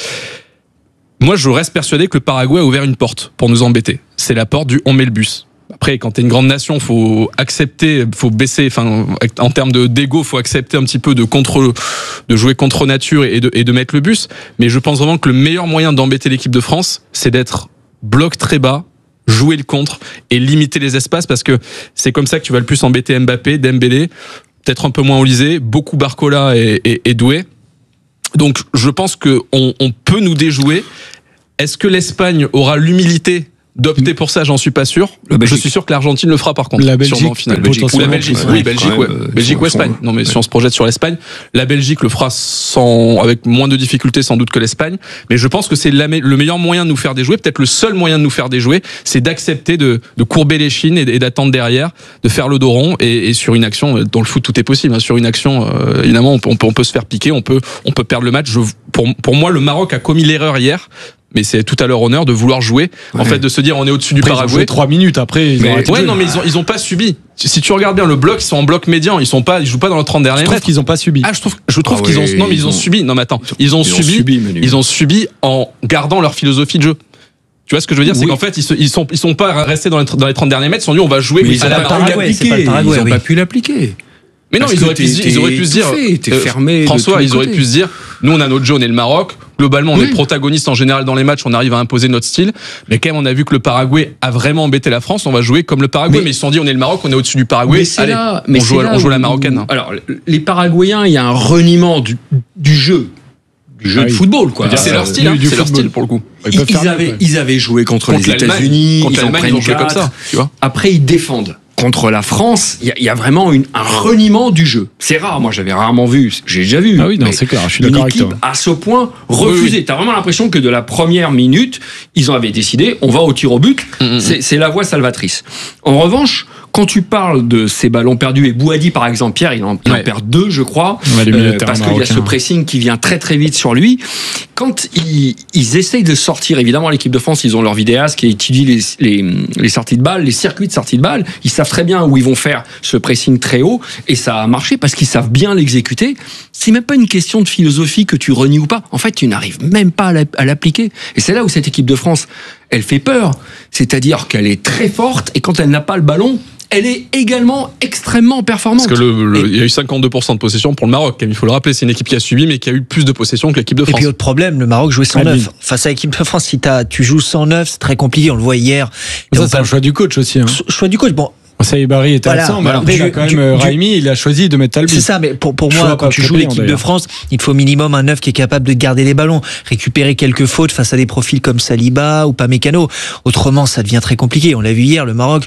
S1: Moi, je reste persuadé que le Paraguay a ouvert une porte pour nous embêter. C'est la porte du on met le bus. Après, quand t'es une grande nation, faut accepter, faut baisser, enfin, en termes de d'égo, faut accepter un petit peu de contre, de jouer contre nature et de, et de mettre le bus. Mais je pense vraiment que le meilleur moyen d'embêter l'équipe de France, c'est d'être bloc très bas, jouer le contre et limiter les espaces, parce que c'est comme ça que tu vas le plus embêter Mbappé, Dembélé, peut-être un peu moins Olysée, beaucoup Barcola et, et, et Doué. Donc, je pense que on, on peut nous déjouer. Est-ce que l'Espagne aura l'humilité d'opter pour ça? J'en suis pas sûr. Je suis sûr que l'Argentine le fera par contre.
S2: La Belgique,
S1: sûrement, en finale.
S2: la Belgique,
S1: ou la Belgique,
S2: ouais,
S1: oui,
S2: ouais,
S1: Belgique,
S2: ouais,
S1: ouais.
S2: euh,
S1: Belgique ou Espagne. Non, mais
S2: ouais.
S1: si on se projette sur l'Espagne, la Belgique le fera sans, avec moins de difficultés sans doute que l'Espagne. Mais je pense que c'est la, le meilleur moyen de nous faire déjouer, peut-être le seul moyen de nous faire déjouer, c'est d'accepter de, de courber les chines et, et d'attendre derrière, de faire le dos rond. Et, et sur une action, dans le foot tout est possible. Hein, sur une action, euh, évidemment, on peut, on peut, on peut se faire piquer, on peut, on peut perdre le match. Je, pour, pour moi, le Maroc a commis l'erreur hier. Mais c'est tout à leur honneur de vouloir jouer, ouais. en fait, de se dire on est au-dessus du
S2: après,
S1: Paraguay.
S2: Ils ont joué trois minutes après. Ils
S1: mais, ont ouais, non, mais ils ont, ils ont pas subi. Si tu regardes bien le bloc, ils sont en bloc médian. Ils sont pas, ils jouent pas dans le trente derniers mètres.
S2: Je trouve qu'ils ont pas subi.
S1: Ah, je trouve, je trouve
S20: ah
S1: qu'ils
S20: ouais,
S1: ont, non, mais ils, ils ont, ont subi. Non, mais attends, ils ont ils subi, ont subi ils ont subi en gardant leur philosophie de jeu. Tu vois ce que je veux dire, oui. c'est qu'en fait ils, se, ils sont, ils sont pas restés dans les, dans les trente derniers mètres. Ils sont dit on va jouer.
S20: Mais ils,
S1: à la
S20: pas pu l'appliquer. Ils ont pas pu l'appliquer.
S1: Mais non, ils auraient, pu, ils auraient pu se dire,
S20: t'es fermé.
S1: François, ils auraient pu se dire, nous on a notre jeu, on est le Maroc. Globalement, on oui. est protagoniste en général dans les matchs, on arrive à imposer notre style. Mais quand même, on a vu que le Paraguay a vraiment embêté la France, on va jouer comme le Paraguay. Mais, mais ils se sont dit, on est le Maroc, on est au-dessus du Paraguay.
S20: Mais
S1: allez,
S20: là, mais
S1: on, joue,
S20: là
S1: on joue
S20: où,
S1: la marocaine.
S20: Alors, les Paraguayens, il y a un reniement du, du jeu. Du jeu ah, de football, quoi.
S1: C'est leur style, hein, c'est leur style pour le coup.
S20: Ils, ils, ils, avaient, ils avaient joué contre, contre les États-Unis,
S1: contre
S20: ils ont pris
S1: ils ont joué comme ça. Tu vois.
S20: Après, ils défendent. Contre la France, il y, y a vraiment une, un reniement du jeu. C'est rare, moi j'avais rarement vu, j'ai déjà vu.
S2: Ah oui, non, c'est clair, je suis d'accord avec toi.
S20: Une équipe à ce point refusée. Oui, oui. T'as vraiment l'impression que de la première minute, ils en avaient décidé, on va au tir au but, mmh, c'est, c'est la voie salvatrice. En revanche, quand tu parles de ces ballons perdus, et Bouhaddi par exemple, Pierre, il en, il ouais. en perd deux, je crois, ouais, euh, parce qu'il y a ce pressing qui vient très très vite sur lui. Quand ils, ils essayent de sortir, évidemment l'équipe de France, ils ont leur vidéaste qui étudie les, les, les sorties de balles, les circuits de sortie de balles, ils savent très bien où ils vont faire ce pressing très haut, et ça a marché parce qu'ils savent bien l'exécuter. C'est même pas une question de philosophie que tu renies ou pas. En fait, tu n'arrives même pas à l'appliquer. Et c'est là où cette équipe de France, elle fait peur. C'est-à-dire qu'elle est très forte, et quand elle n'a pas le ballon, elle est également extrêmement performante.
S1: Parce que le, le, et... il y a eu cinquante-deux pour cent de possession pour le Maroc. Il faut le rappeler, c'est une équipe qui a subi, mais qui a eu plus de possession que l'équipe de France.
S22: Et puis autre problème, le Maroc jouait cent neuf. Face à l'équipe de France, si t'as, tu joues cent neuf, c'est très compliqué. On le voit hier.
S2: Ça, c'est pas... un choix du coach aussi. Hein.
S22: Choix du coach. Bon.
S2: Saïbari était voilà, absent, mais après, du, il a quand même, du, Raimi, il a choisi de mettre Talbi.
S22: C'est ça, mais pour, pour moi, quand tu joues l'équipe de France, il faut au minimum un neuf qui est capable de garder les ballons, récupérer quelques fautes face à des profils comme Saliba ou Pamecano. Autrement, ça devient très compliqué. On l'a vu hier, le Maroc.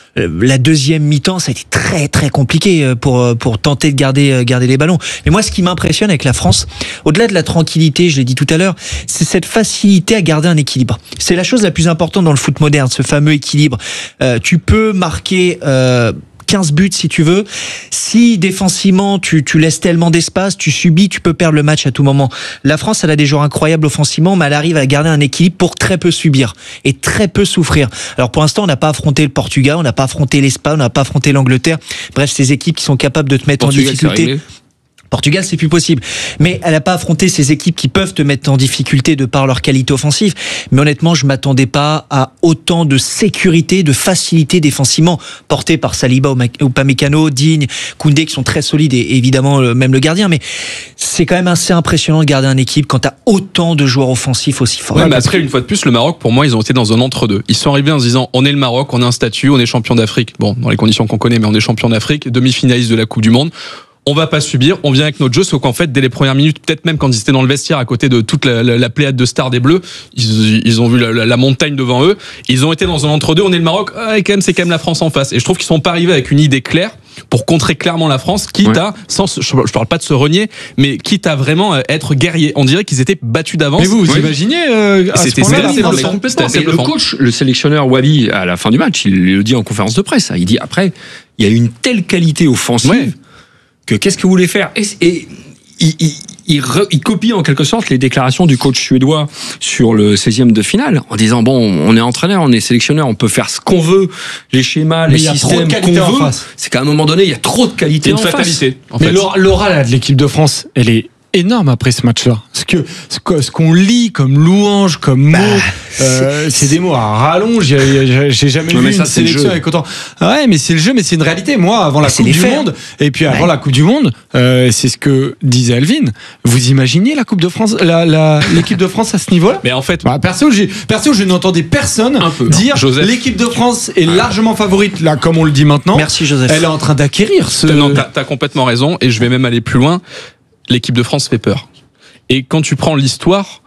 S22: La deuxième mi-temps, ça a été très très compliqué pour pour tenter de garder garder les ballons. Mais moi, ce qui m'impressionne avec la France, au-delà de la tranquillité, je l'ai dit tout à l'heure, c'est cette facilité à garder un équilibre. C'est la chose la plus importante dans le foot moderne, ce fameux équilibre. Euh, tu peux marquer euh, quinze buts si tu veux. Si défensivement tu, tu laisses tellement d'espace, tu subis, tu peux perdre le match à tout moment. La France, elle a des joueurs incroyables offensivement, mais elle arrive à garder un équilibre pour très peu subir et très peu souffrir. Alors pour l'instant, on n'a pas affronté le Portugal, on n'a pas affronté l'Espagne, on n'a pas affronté l'Angleterre. Bref, ces équipes qui sont capables de te mettre Portugal, en difficulté. Portugal, c'est plus possible. Mais elle n'a pas affronté ces équipes qui peuvent te mettre en difficulté de par leur qualité offensive. Mais honnêtement, je m'attendais pas à autant de sécurité, de facilité défensivement portée par Saliba ou Pamecano, Digne, Koundé, qui sont très solides, et évidemment même le gardien. Mais c'est quand même assez impressionnant de garder une équipe quand tu as autant de joueurs offensifs aussi forts.
S1: Ouais, mais après, une fois de plus, le Maroc, pour moi, ils ont été dans un entre-deux. Ils sont arrivés en se disant, on est le Maroc, on a un statut, on est champion d'Afrique. Bon, dans les conditions qu'on connaît, mais on est champion d'Afrique, demi-finaliste de la Coupe du Monde. On va pas subir, on vient avec notre jeu, sauf qu'en fait, dès les premières minutes, peut-être même quand ils étaient dans le vestiaire à côté de toute la, la, la pléiade de stars des Bleus, ils, ils ont vu la, la, la montagne devant eux, ils ont été dans un entre-deux, on est le Maroc, ah, et quand même, c'est quand même la France en face. Et je trouve qu'ils sont pas arrivés avec une idée claire pour contrer clairement la France, quitte ouais. à, sans, je, je parle pas de se renier, mais quitte à vraiment être guerrier. On dirait qu'ils étaient battus d'avance.
S2: Mais vous, vous oui. imaginez euh, à
S1: C'était
S2: ce
S1: assez
S20: bluffant. Le coach, le sélectionneur Wabi, à la fin du match, il le dit en conférence de presse, il dit après, il y a une telle qualité offensive ouais. que qu'est-ce que vous voulez faire ? Et, et il, il, il, re, il copie en quelque sorte les déclarations du coach suédois sur le seizième de finale, en disant bon, on est entraîneur, on est sélectionneur, on peut faire ce qu'on veut, les schémas,
S5: mais
S20: les systèmes qu'on veut. C'est qu'à un moment donné, il y a trop de qualité en
S5: fatalité,
S20: face.
S5: En mais fait. L'aura là, de l'équipe de France, elle est énorme après ce match-là. Ce que ce qu'on lit comme louange, comme mots, bah, euh, c'est des mots à rallonge. J'ai, j'ai jamais vu ça, une sélection avec autant. Ouais, mais c'est le jeu, mais c'est une réalité. Moi, avant la Coupe du Monde, et puis avant ouais. la Coupe du Monde, euh, c'est ce que disait Alvin. Vous imaginez la Coupe de France, la, la l'équipe de France à ce niveau-là?
S1: Mais en fait,
S5: bah, perso, j'ai, perso, je n'entendais personne peu, dire Joseph. L'équipe de France est largement favorite. Là, comme on le dit maintenant.
S22: Merci Joseph.
S5: Elle est en train d'acquérir ce.
S1: Non, t'as, t'as complètement raison, et je vais même aller plus loin. L'équipe de France fait peur. Et quand tu prends l'histoire,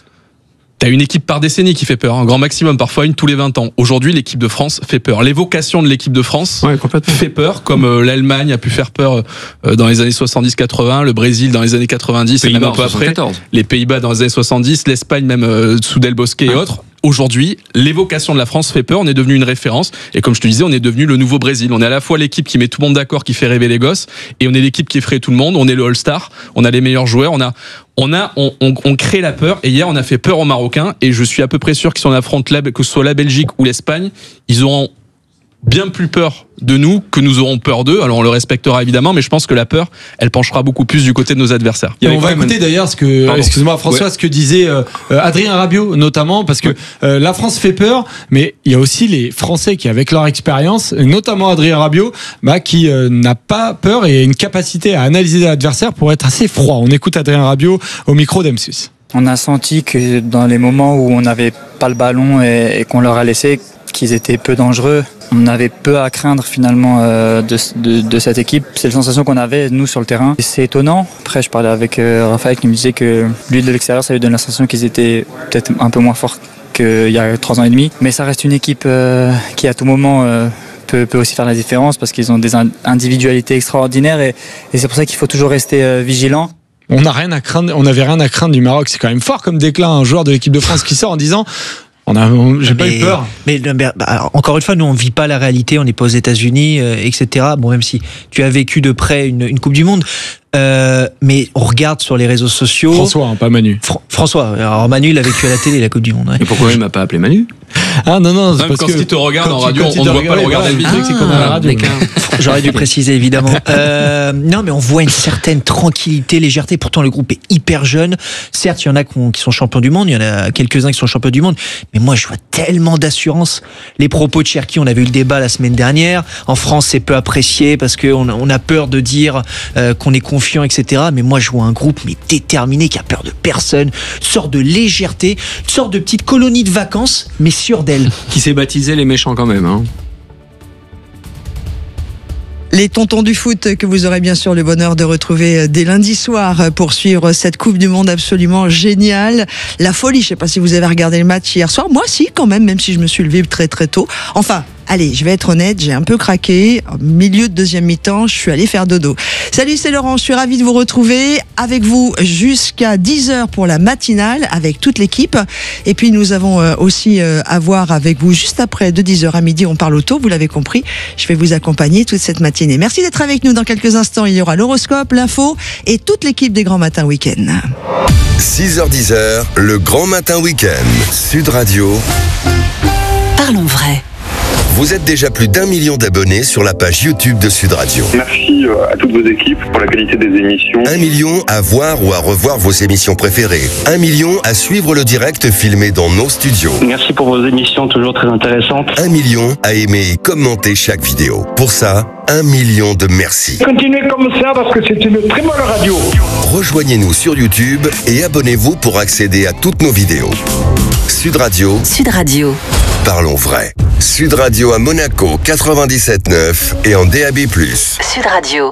S1: t'as une équipe par décennie qui fait peur, un grand maximum, parfois une tous les vingt ans. Aujourd'hui, l'équipe de France fait peur. L'évocation de l'équipe de France
S20: ouais,
S1: fait peur, comme euh, l'Allemagne a pu faire peur euh, dans les années soixante-dix quatre-vingts, le Brésil dans les années quatre-vingt-dix, et même un peu après, les Pays-Bas dans les années soixante-dix, l'Espagne même euh, sous Del Bosque et autres. Aujourd'hui, l'évocation de la France fait peur, on est devenu une référence, et comme je te disais, on est devenu le nouveau Brésil. On est à la fois l'équipe qui met tout le monde d'accord, qui fait rêver les gosses, et on est l'équipe qui effraie tout le monde, on est le All-Star, on a les meilleurs joueurs, on a, on a, on, on, on crée la peur, et hier on a fait peur aux Marocains, et je suis à peu près sûr qu'ils s'en affrontent, là, que ce soit la Belgique ou l'Espagne, ils auront bien plus peur de nous que nous aurons peur d'eux. Alors on le respectera évidemment, mais je pense que la peur, elle penchera beaucoup plus du côté de nos adversaires.
S5: Et on va écouter un... d'ailleurs ce que, Pardon. excuse-moi François, ouais. ce que disait euh, Adrien Rabiot notamment, parce que euh, la France fait peur, mais il y a aussi les Français qui, avec leur expérience, notamment Adrien Rabiot, bah, qui euh, n'a pas peur et a une capacité à analyser l'adversaire pour être assez froid. On écoute Adrien Rabiot au micro d'M six.
S8: On a senti que dans les moments où on n'avait pas le ballon et, et qu'on leur a laissé, qu'ils étaient peu dangereux. On avait peu à craindre finalement euh, de, de, de cette équipe. C'est la sensation qu'on avait, nous, sur le terrain. Et c'est étonnant. Après, je parlais avec euh, Raphaël qui me disait que lui, de l'extérieur, ça lui donne la sensation qu'ils étaient peut-être un peu moins forts qu'il y a trois ans et demi. Mais ça reste une équipe euh, qui, à tout moment, euh, peut, peut aussi faire la différence parce qu'ils ont des individualités extraordinaires et, et c'est pour ça qu'il faut toujours rester euh, vigilant.
S5: On n'a rien à craindre. On n'avait rien à craindre du Maroc. C'est quand même fort comme déclin, un joueur de l'équipe de France qui sort en disant... On a, on, j'ai mais, pas eu peur.
S22: Mais, mais bah, encore une fois, nous on vit pas la réalité, on n'est pas aux États-Unis, euh, et cetera. Bon, même si tu as vécu de près une, une Coupe du Monde, euh, mais on regarde sur les réseaux sociaux.
S5: François, hein, pas Manu.
S22: Fr- François. Alors Manu, il a vécu à la télé la Coupe du Monde. Ouais.
S20: Et pourquoi il m'a pas appelé Manu?
S5: Ah non non, c'est
S1: Même
S5: parce
S1: quand
S5: que
S1: il te regarde en
S5: tu,
S1: radio, on ne voit pas le regard d'Elvis.
S22: Ah, c'est comme à la radio. J'aurais dû préciser évidemment. Euh, non, mais on voit une certaine tranquillité, légèreté. Pourtant, le groupe est hyper jeune. Certes, il y en a qui sont champions du monde, il y en a quelques-uns qui sont champions du monde. Mais moi, je vois tellement d'assurance. Les propos de Cherki, on avait eu le débat la semaine dernière. En France, c'est peu apprécié parce qu'on on a peur de dire euh, qu'on est confiant, et cetera. Mais moi, je vois un groupe mais déterminé, qui a peur de personne, une sorte de légèreté, une sorte de petite colonie de vacances, mais sûre d'elle.
S20: Qui s'est baptisé les méchants quand même, hein.
S3: Les tontons du foot que vous aurez bien sûr le bonheur de retrouver dès lundi soir pour suivre cette Coupe du Monde absolument géniale. La folie, je ne sais pas si vous avez regardé le match hier soir. Moi, si, quand même, même si je me suis levé très très tôt. Enfin, allez, je vais être honnête, j'ai un peu craqué. Au milieu de deuxième mi-temps, je suis allé faire dodo. Salut, c'est Laurent, je suis ravi de vous retrouver avec vous jusqu'à dix heures pour la matinale avec toute l'équipe. Et puis nous avons aussi à voir avec vous juste après de dix heures à midi, on parle auto, vous l'avez compris. Je vais vous accompagner toute cette matinée. Merci d'être avec nous. Dans quelques instants, il y aura l'horoscope, l'info et toute l'équipe des Grands Matins Week-end.
S4: six heures dix, le Grand Matin Week-end. Sud Radio.
S6: Parlons vrai.
S4: Vous êtes déjà plus d'un million d'abonnés sur la page YouTube de Sud Radio.
S19: Merci à toutes vos équipes pour la qualité des émissions.
S4: Un million à voir ou à revoir vos émissions préférées. Un million à suivre le direct filmé dans nos studios.
S19: Merci pour vos émissions toujours très intéressantes.
S4: Un million à aimer et commenter chaque vidéo. Pour ça, un million de merci.
S9: Continuez comme ça parce que c'est une très bonne radio.
S4: Rejoignez-nous sur YouTube et abonnez-vous pour accéder à toutes nos vidéos. Sud Radio.
S6: Sud Radio.
S4: Parlons vrai. Sud Radio à Monaco quatre-vingt-dix-sept neuf et en D A B plus.
S6: Sud Radio.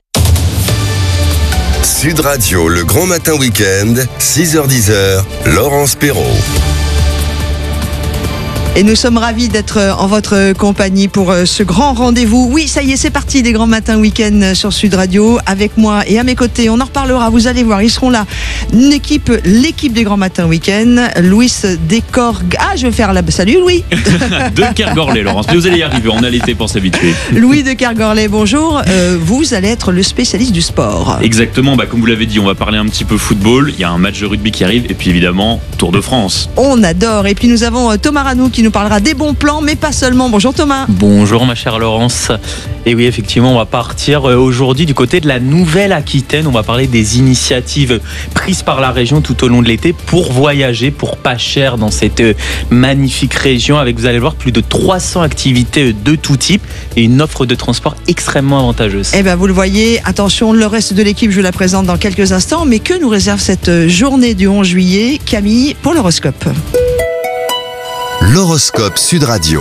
S4: Sud Radio, le Grand Matin Week-end, six heures dix, Laurence Perrault.
S3: Et nous sommes ravis d'être en votre compagnie pour ce grand rendez-vous. Oui, ça y est, c'est parti des Grands Matins Week-end sur Sud Radio. Avec moi et à mes côtés, on en reparlera, vous allez voir, ils seront là. Une équipe, l'équipe des Grands Matins Week-end. Louis Descorg... Ah, je vais faire la... Salut Louis.
S11: De Kergorlet, Laurence. Vous allez y arriver, on a l'été pour s'habituer.
S3: Louis de Kergorlet, bonjour. Euh, vous allez être le spécialiste du sport.
S11: Exactement, bah, comme vous l'avez dit, on va parler un petit peu football. Il y a un match de rugby qui arrive et puis évidemment, Tour de France.
S3: On adore. Et puis nous avons Thomas Ranou qui nous parlera des bons plans, mais pas seulement. Bonjour Thomas.
S12: Bonjour ma chère Laurence. Et oui, effectivement, on va partir aujourd'hui du côté de la Nouvelle-Aquitaine. On va parler des initiatives prises par la région tout au long de l'été pour voyager pour pas cher dans cette magnifique région avec, vous allez voir, plus de trois cents activités de tout type et une offre de transport extrêmement avantageuse.
S3: Eh bien, vous le voyez, attention, le reste de l'équipe, je vous la présente dans quelques instants. Mais que nous réserve cette journée du onze juillet, Camille, pour l'horoscope?
S4: L'horoscope Sud Radio.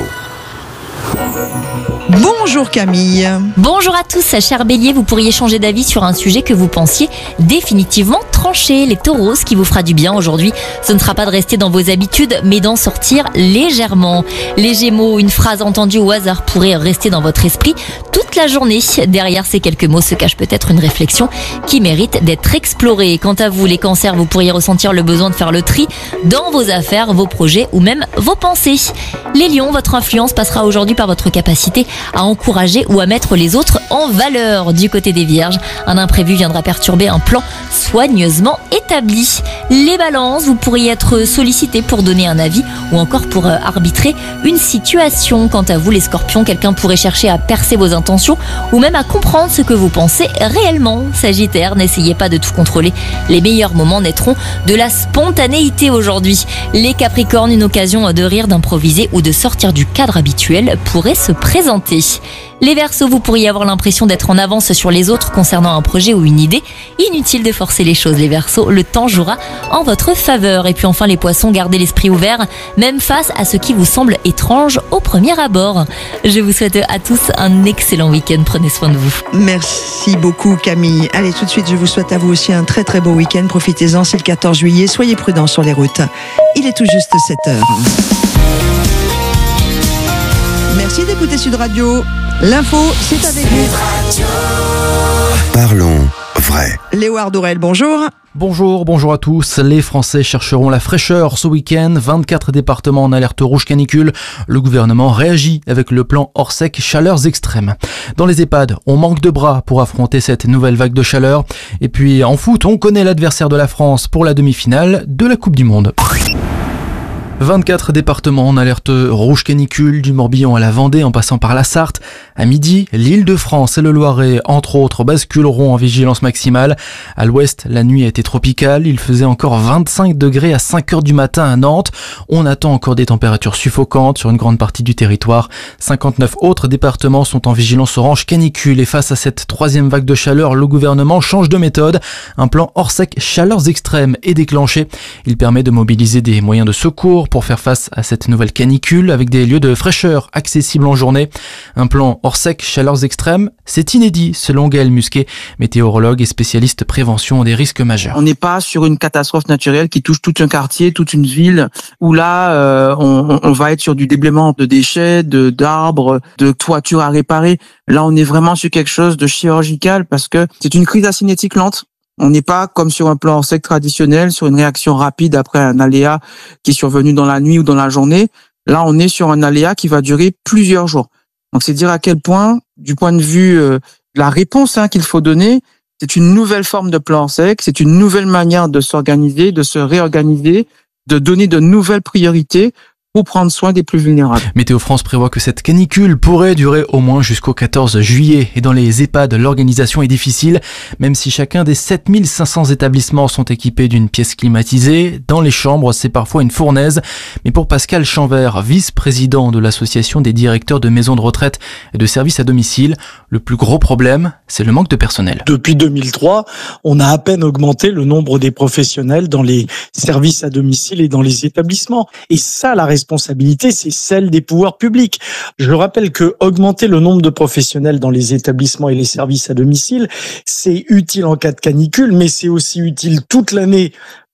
S3: Bonjour Camille.
S23: Bonjour à tous, cher Bélier, vous pourriez changer d'avis sur un sujet que vous pensiez définitivement tranché. Les taureaux, ce qui vous fera du bien aujourd'hui, ce ne sera pas de rester dans vos habitudes, mais d'en sortir légèrement. Les Gémeaux, une phrase entendue au hasard pourrait rester dans votre esprit toute la journée. Derrière ces quelques mots se cache peut-être une réflexion qui mérite d'être explorée. Quant à vous, les Cancers, vous pourriez ressentir le besoin de faire le tri dans vos affaires, vos projets ou même vos pensées. Les Lions, votre influence passera aujourd'hui par votre capacité à encourager ou à mettre les autres en valeur. Du côté des Vierges, un imprévu viendra perturber un plan soigneusement établi. Les Balances, vous pourriez être sollicité pour donner un avis ou encore pour arbitrer une situation. Quant à vous, les Scorpions, quelqu'un pourrait chercher à percer vos intentions ou même à comprendre ce que vous pensez réellement. Sagittaire, n'essayez pas de tout contrôler. Les meilleurs moments naîtront de la spontanéité aujourd'hui. Les Capricornes, une occasion de rire, d'improviser ou de sortir du cadre habituel pourrait se présenter. Les Verseaux, vous pourriez avoir l'impression d'être en avance sur les autres concernant un projet ou une idée. Inutile de forcer les choses, les Verseaux, le temps jouera en votre faveur. Et puis enfin les Poissons, gardez l'esprit ouvert, même face à ce qui vous semble étrange au premier abord. Je vous souhaite à tous un excellent week-end, prenez soin de vous.
S3: Merci beaucoup Camille. Allez, tout de suite, je vous souhaite à vous aussi un très très beau week-end. Profitez-en, c'est le quatorze juillet, soyez prudents sur les routes. Il est tout juste sept heures. Merci d'écouter Sud Radio. L'info, c'est avec vous.
S4: Parlons vrai.
S3: Léo Ardourel, bonjour.
S24: Bonjour, bonjour à tous. Les Français chercheront la fraîcheur ce week-end. vingt-quatre départements en alerte rouge canicule. Le gouvernement réagit avec le plan Orsec chaleurs extrêmes. Dans les EHPAD, on manque de bras pour affronter cette nouvelle vague de chaleur. Et puis en foot, on connaît l'adversaire de la France pour la demi-finale de la Coupe du Monde. vingt-quatre départements en alerte rouge canicule, du Morbihan à la Vendée en passant par la Sarthe. À midi, l'Île-de-France et le Loiret, entre autres, basculeront en vigilance maximale. À l'ouest, la nuit a été tropicale. Il faisait encore vingt-cinq degrés à cinq heures du matin à Nantes. On attend encore des températures suffocantes sur une grande partie du territoire. cinquante-neuf autres départements sont en vigilance orange canicule. Et face à cette troisième vague de chaleur, le gouvernement change de méthode. Un plan Orsec chaleurs extrêmes est déclenché. Il permet de mobiliser des moyens de secours pour faire face à cette nouvelle canicule avec des lieux de fraîcheur accessibles en journée. Un plan Orsec chaleurs extrêmes, c'est inédit selon Gaël Musquet, météorologue et spécialiste prévention des risques majeurs.
S25: On n'est pas sur une catastrophe naturelle qui touche tout un quartier, toute une ville, où là euh, on, on va être sur du déblaiement de déchets, de d'arbres, de toitures à réparer. Là on est vraiment sur quelque chose de chirurgical parce que c'est une crise acinétique lente. On n'est pas comme sur un plan Orsec traditionnel, sur une réaction rapide après un aléa qui est survenu dans la nuit ou dans la journée. Là, on est sur un aléa qui va durer plusieurs jours. Donc, c'est dire à quel point, du point de vue euh, de la réponse hein, qu'il faut donner, c'est une nouvelle forme de plan Orsec, c'est une nouvelle manière de s'organiser, de se réorganiser, de donner de nouvelles priorités pour prendre soin des plus vulnérables.
S24: Météo France prévoit que cette canicule pourrait durer au moins jusqu'au quatorze juillet. Et dans les EHPAD, l'organisation est difficile, même si chacun des sept mille cinq cents établissements sont équipés d'une pièce climatisée. Dans les chambres, c'est parfois une fournaise. Mais pour Pascal Chanvert, vice-président de l'association des directeurs de maisons de retraite et de services à domicile, le plus gros problème, c'est le manque de personnel.
S26: Depuis deux mille trois, on a à peine augmenté le nombre des professionnels dans les services à domicile et dans les établissements. Et ça, la responsabilité, c'est celle des pouvoirs publics. Je rappelle que augmenter le nombre de professionnels dans les établissements et les services à domicile, c'est utile en cas de canicule, mais c'est aussi utile toute l'année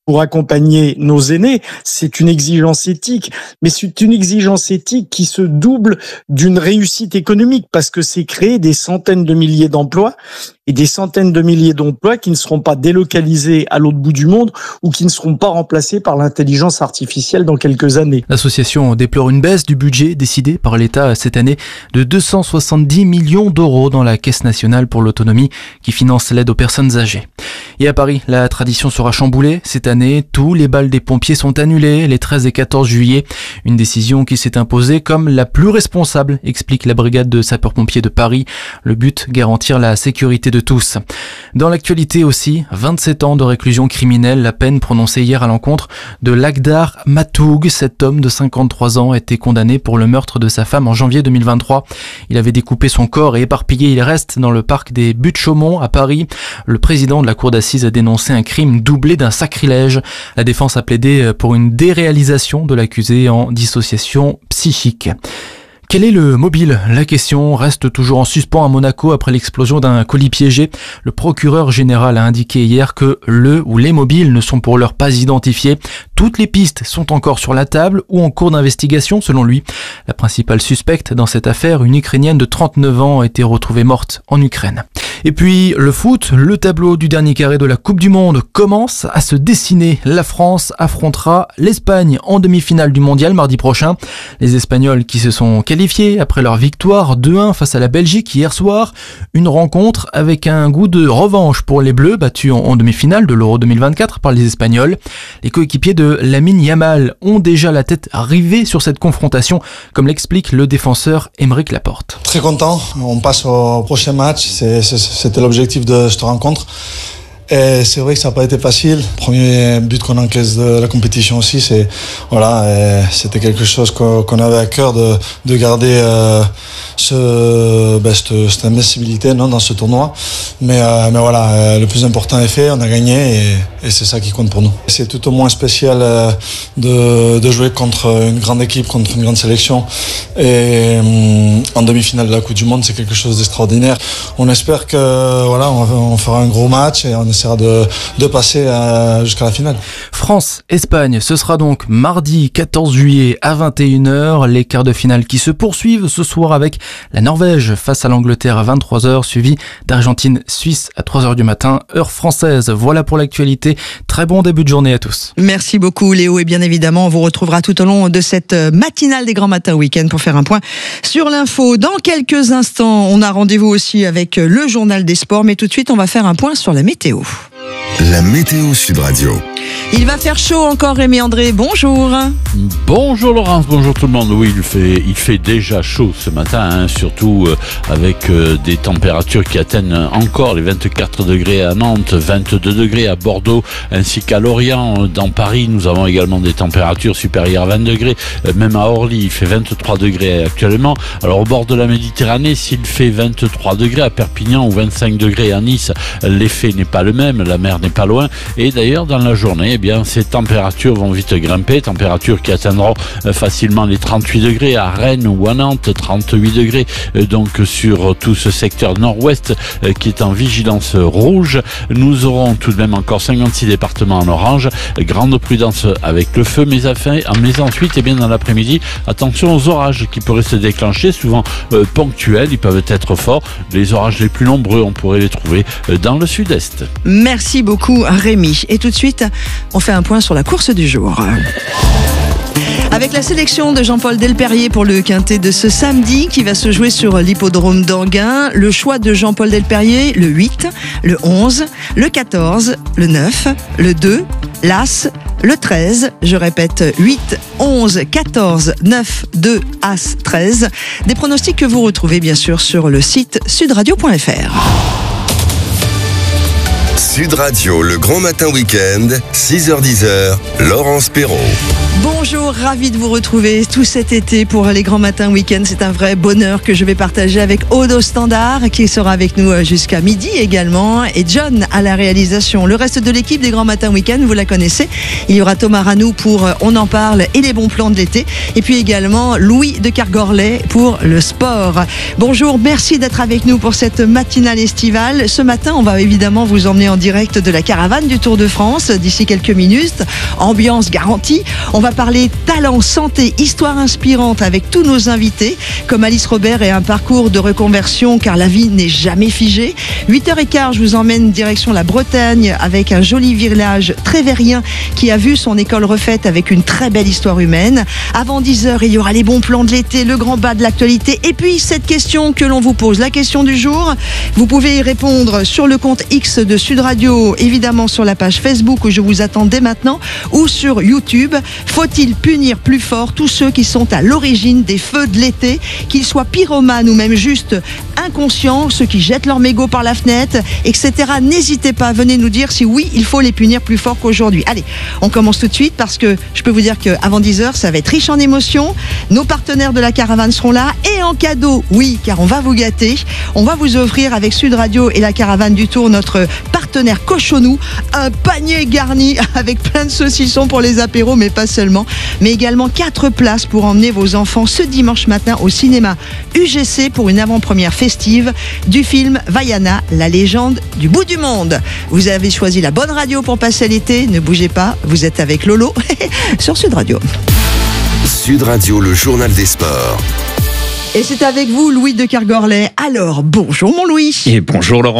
S26: pour accompagner nos aînés. C'est une exigence éthique, mais c'est une exigence éthique qui se double d'une réussite économique parce que c'est créer des centaines de milliers d'emplois et des centaines de milliers d'emplois qui ne seront pas délocalisés à l'autre bout du monde ou qui ne seront pas remplacés par l'intelligence artificielle dans quelques années.
S24: L'association déplore une baisse du budget décidé par l'État cette année de deux cent soixante-dix millions d'euros dans la Caisse nationale pour l'autonomie qui finance l'aide aux personnes âgées. Et à Paris, la tradition sera chamboulée. Cette année, tous les bals des pompiers sont annulés les treize et quatorze juillet. Une décision qui s'est imposée comme la plus responsable, explique la brigade de sapeurs-pompiers de Paris. Le but, garantir la sécurité de tous. Dans l'actualité aussi, vingt-sept ans de réclusion criminelle, la peine prononcée hier à l'encontre de Lakhdar Matoug. Cet homme de cinquante-trois ans a été condamné pour le meurtre de sa femme en janvier deux mille vingt-trois. Il avait découpé son corps et éparpillé les restes dans le parc des Buttes-Chaumont à Paris. Le président de la cour d'assises a dénoncé un crime doublé d'un sacrilège. La défense a plaidé pour une déréalisation de l'accusé en dissociation psychique. Quel est le mobile ? La question reste toujours en suspens à Monaco après l'explosion d'un colis piégé. Le procureur général a indiqué hier que le ou les mobiles ne sont pour l'heure pas identifiés. Toutes les pistes sont encore sur la table ou en cours d'investigation selon lui. La principale suspecte dans cette affaire, une Ukrainienne de trente-neuf ans, a été retrouvée morte en Ukraine. Et puis le foot, le tableau du dernier carré de la Coupe du Monde commence à se dessiner. La France affrontera l'Espagne en demi-finale du Mondial mardi prochain. Les Espagnols qui se sont qualifiés après leur victoire deux un face à la Belgique hier soir. Une rencontre avec un goût de revanche pour les Bleus battus en demi-finale de l'Euro deux mille vingt-quatre par les Espagnols. Les coéquipiers de Lamine Yamal ont déjà la tête rivée sur cette confrontation, comme l'explique le défenseur Aymeric Laporte.
S10: Très content, on passe au prochain match, c'est, c'est, c'était l'objectif de cette rencontre. Et c'est vrai que ça n'a pas été facile. Premier but qu'on encaisse de la compétition aussi, c'est voilà, c'était quelque chose qu'on, qu'on avait à cœur de, de garder euh, ce, ben, cette, cette invincibilité non, dans ce tournoi. Mais, euh, mais voilà, le plus important est fait, on a gagné et, et c'est ça qui compte pour nous. C'est tout au moins spécial euh, de, de jouer contre une grande équipe, contre une grande sélection. Et euh, en demi-finale de la Coupe du Monde, c'est quelque chose d'extraordinaire. On espère que voilà, on, on fera un gros match et on essaiera de, de passer à, jusqu'à la finale.
S24: France-Espagne, ce sera donc mardi quatorze juillet à vingt et une heures. Les quarts de finale qui se poursuivent ce soir avec la Norvège face à l'Angleterre à vingt-trois heures, suivi d'Argentine-Suisse à trois heures du matin, heure française. Voilà pour l'actualité. Très bon début de journée à tous.
S3: Merci beaucoup Léo et bien évidemment on vous retrouvera tout au long de cette matinale des Grands Matins Week-end pour faire un point sur l'info. Dans quelques instants, on a rendez-vous aussi avec le journal des sports, mais tout de suite on va faire un point sur la météo.
S4: La météo Sud Radio.
S3: Il va faire chaud encore, Rémi André, bonjour.
S13: Bonjour Laurence, bonjour tout le monde. Oui, il fait, il fait déjà chaud ce matin, hein, surtout euh, avec euh, des températures qui atteignent encore les vingt-quatre degrés à Nantes, vingt-deux degrés à Bordeaux, ainsi qu'à Lorient. Dans Paris, nous avons également des températures supérieures à vingt degrés. Euh, même à Orly, il fait vingt-trois degrés actuellement. Alors au bord de la Méditerranée, s'il fait vingt-trois degrés à Perpignan ou vingt-cinq degrés à Nice, l'effet n'est pas le même, la mer n'est pas loin. Et d'ailleurs, dans la journée, eh bien, ces températures vont vite grimper, températures qui atteindront facilement les trente-huit degrés à Rennes ou à Nantes, trente-huit degrés donc sur tout ce secteur nord-ouest qui est en vigilance rouge. Nous aurons tout de même encore cinquante-six départements en orange, grande prudence avec le feu, mais, enfin, mais ensuite, eh bien, dans l'après-midi, attention aux orages qui pourraient se déclencher, souvent euh, ponctuels, ils peuvent être forts. Les orages les plus nombreux, on pourrait les trouver dans le sud-est.
S3: Merci beaucoup Rémi. Et tout de suite, on fait un point sur la course du jour. Avec la sélection de Jean-Paul Delperrier pour le quintet de ce samedi qui va se jouer sur l'hippodrome d'Anguin, le choix de Jean-Paul Delperrier, le huit, le onze, le quatorze, le neuf, le deux, l'As, le treize, je répète huit, onze, quatorze, neuf, deux, As, treize. Des pronostics que vous retrouvez bien sûr sur le site sudradio point f r.
S4: Sud Radio, le grand matin week-end, six heures dix, Laurence Perrault.
S3: Bonjour. Bonjour, ravi de vous retrouver tout cet été pour les grands matins week-end. C'est un vrai bonheur que je vais partager avec Aude au standard qui sera avec nous jusqu'à midi également et John à la réalisation. Le reste de l'équipe des grands matins week-end, vous la connaissez. Il y aura Thomas Ranou pour On en parle et les bons plans de l'été. Et puis également Louis de Kergorlet pour le sport. Bonjour, merci d'être avec nous pour cette matinale estivale. Ce matin, on va évidemment vous emmener en direct de la caravane du Tour de France d'ici quelques minutes. Ambiance garantie. On va parler talent, santé, histoire inspirante avec tous nos invités, comme Alice Robert et un parcours de reconversion car la vie n'est jamais figée. huit heures quinze, je vous emmène direction la Bretagne avec un joli village trévérien qui a vu son école refaite avec une très belle histoire humaine. Avant dix heures, il y aura les bons plans de l'été, le grand bas de l'actualité et puis cette question que l'on vous pose, la question du jour. Vous pouvez y répondre sur le compte X de Sud Radio, évidemment sur la page Facebook où je vous attends dès maintenant ou sur YouTube. Faut-il punir plus fort tous ceux qui sont à l'origine des feux de l'été, qu'ils soient pyromanes ou même juste inconscients, ceux qui jettent leur mégot par la fenêtre, et cetera. N'hésitez pas, venez nous dire si oui, il faut les punir plus fort qu'aujourd'hui. Allez, on commence tout de suite parce que je peux vous dire qu'avant dix heures, ça va être riche en émotions. Nos partenaires de la caravane seront là et en cadeau, oui, car on va vous gâter. On va vous offrir avec Sud Radio et la caravane du Tour, notre partenaire Cochonou, un panier garni avec plein de saucissons pour les apéros, mais pas seulement, mais également quatre places pour emmener vos enfants ce dimanche matin au cinéma U G C pour une avant-première festive du film Vaiana, la légende du bout du monde. Vous avez choisi la bonne radio pour passer l'été, ne bougez pas, vous êtes avec Lolo sur Sud Radio.
S4: Sud Radio, le journal des sports.
S3: Et c'est avec vous, Louis de Kergorlet. Alors, bonjour mon Louis.
S12: Et bonjour Laurent.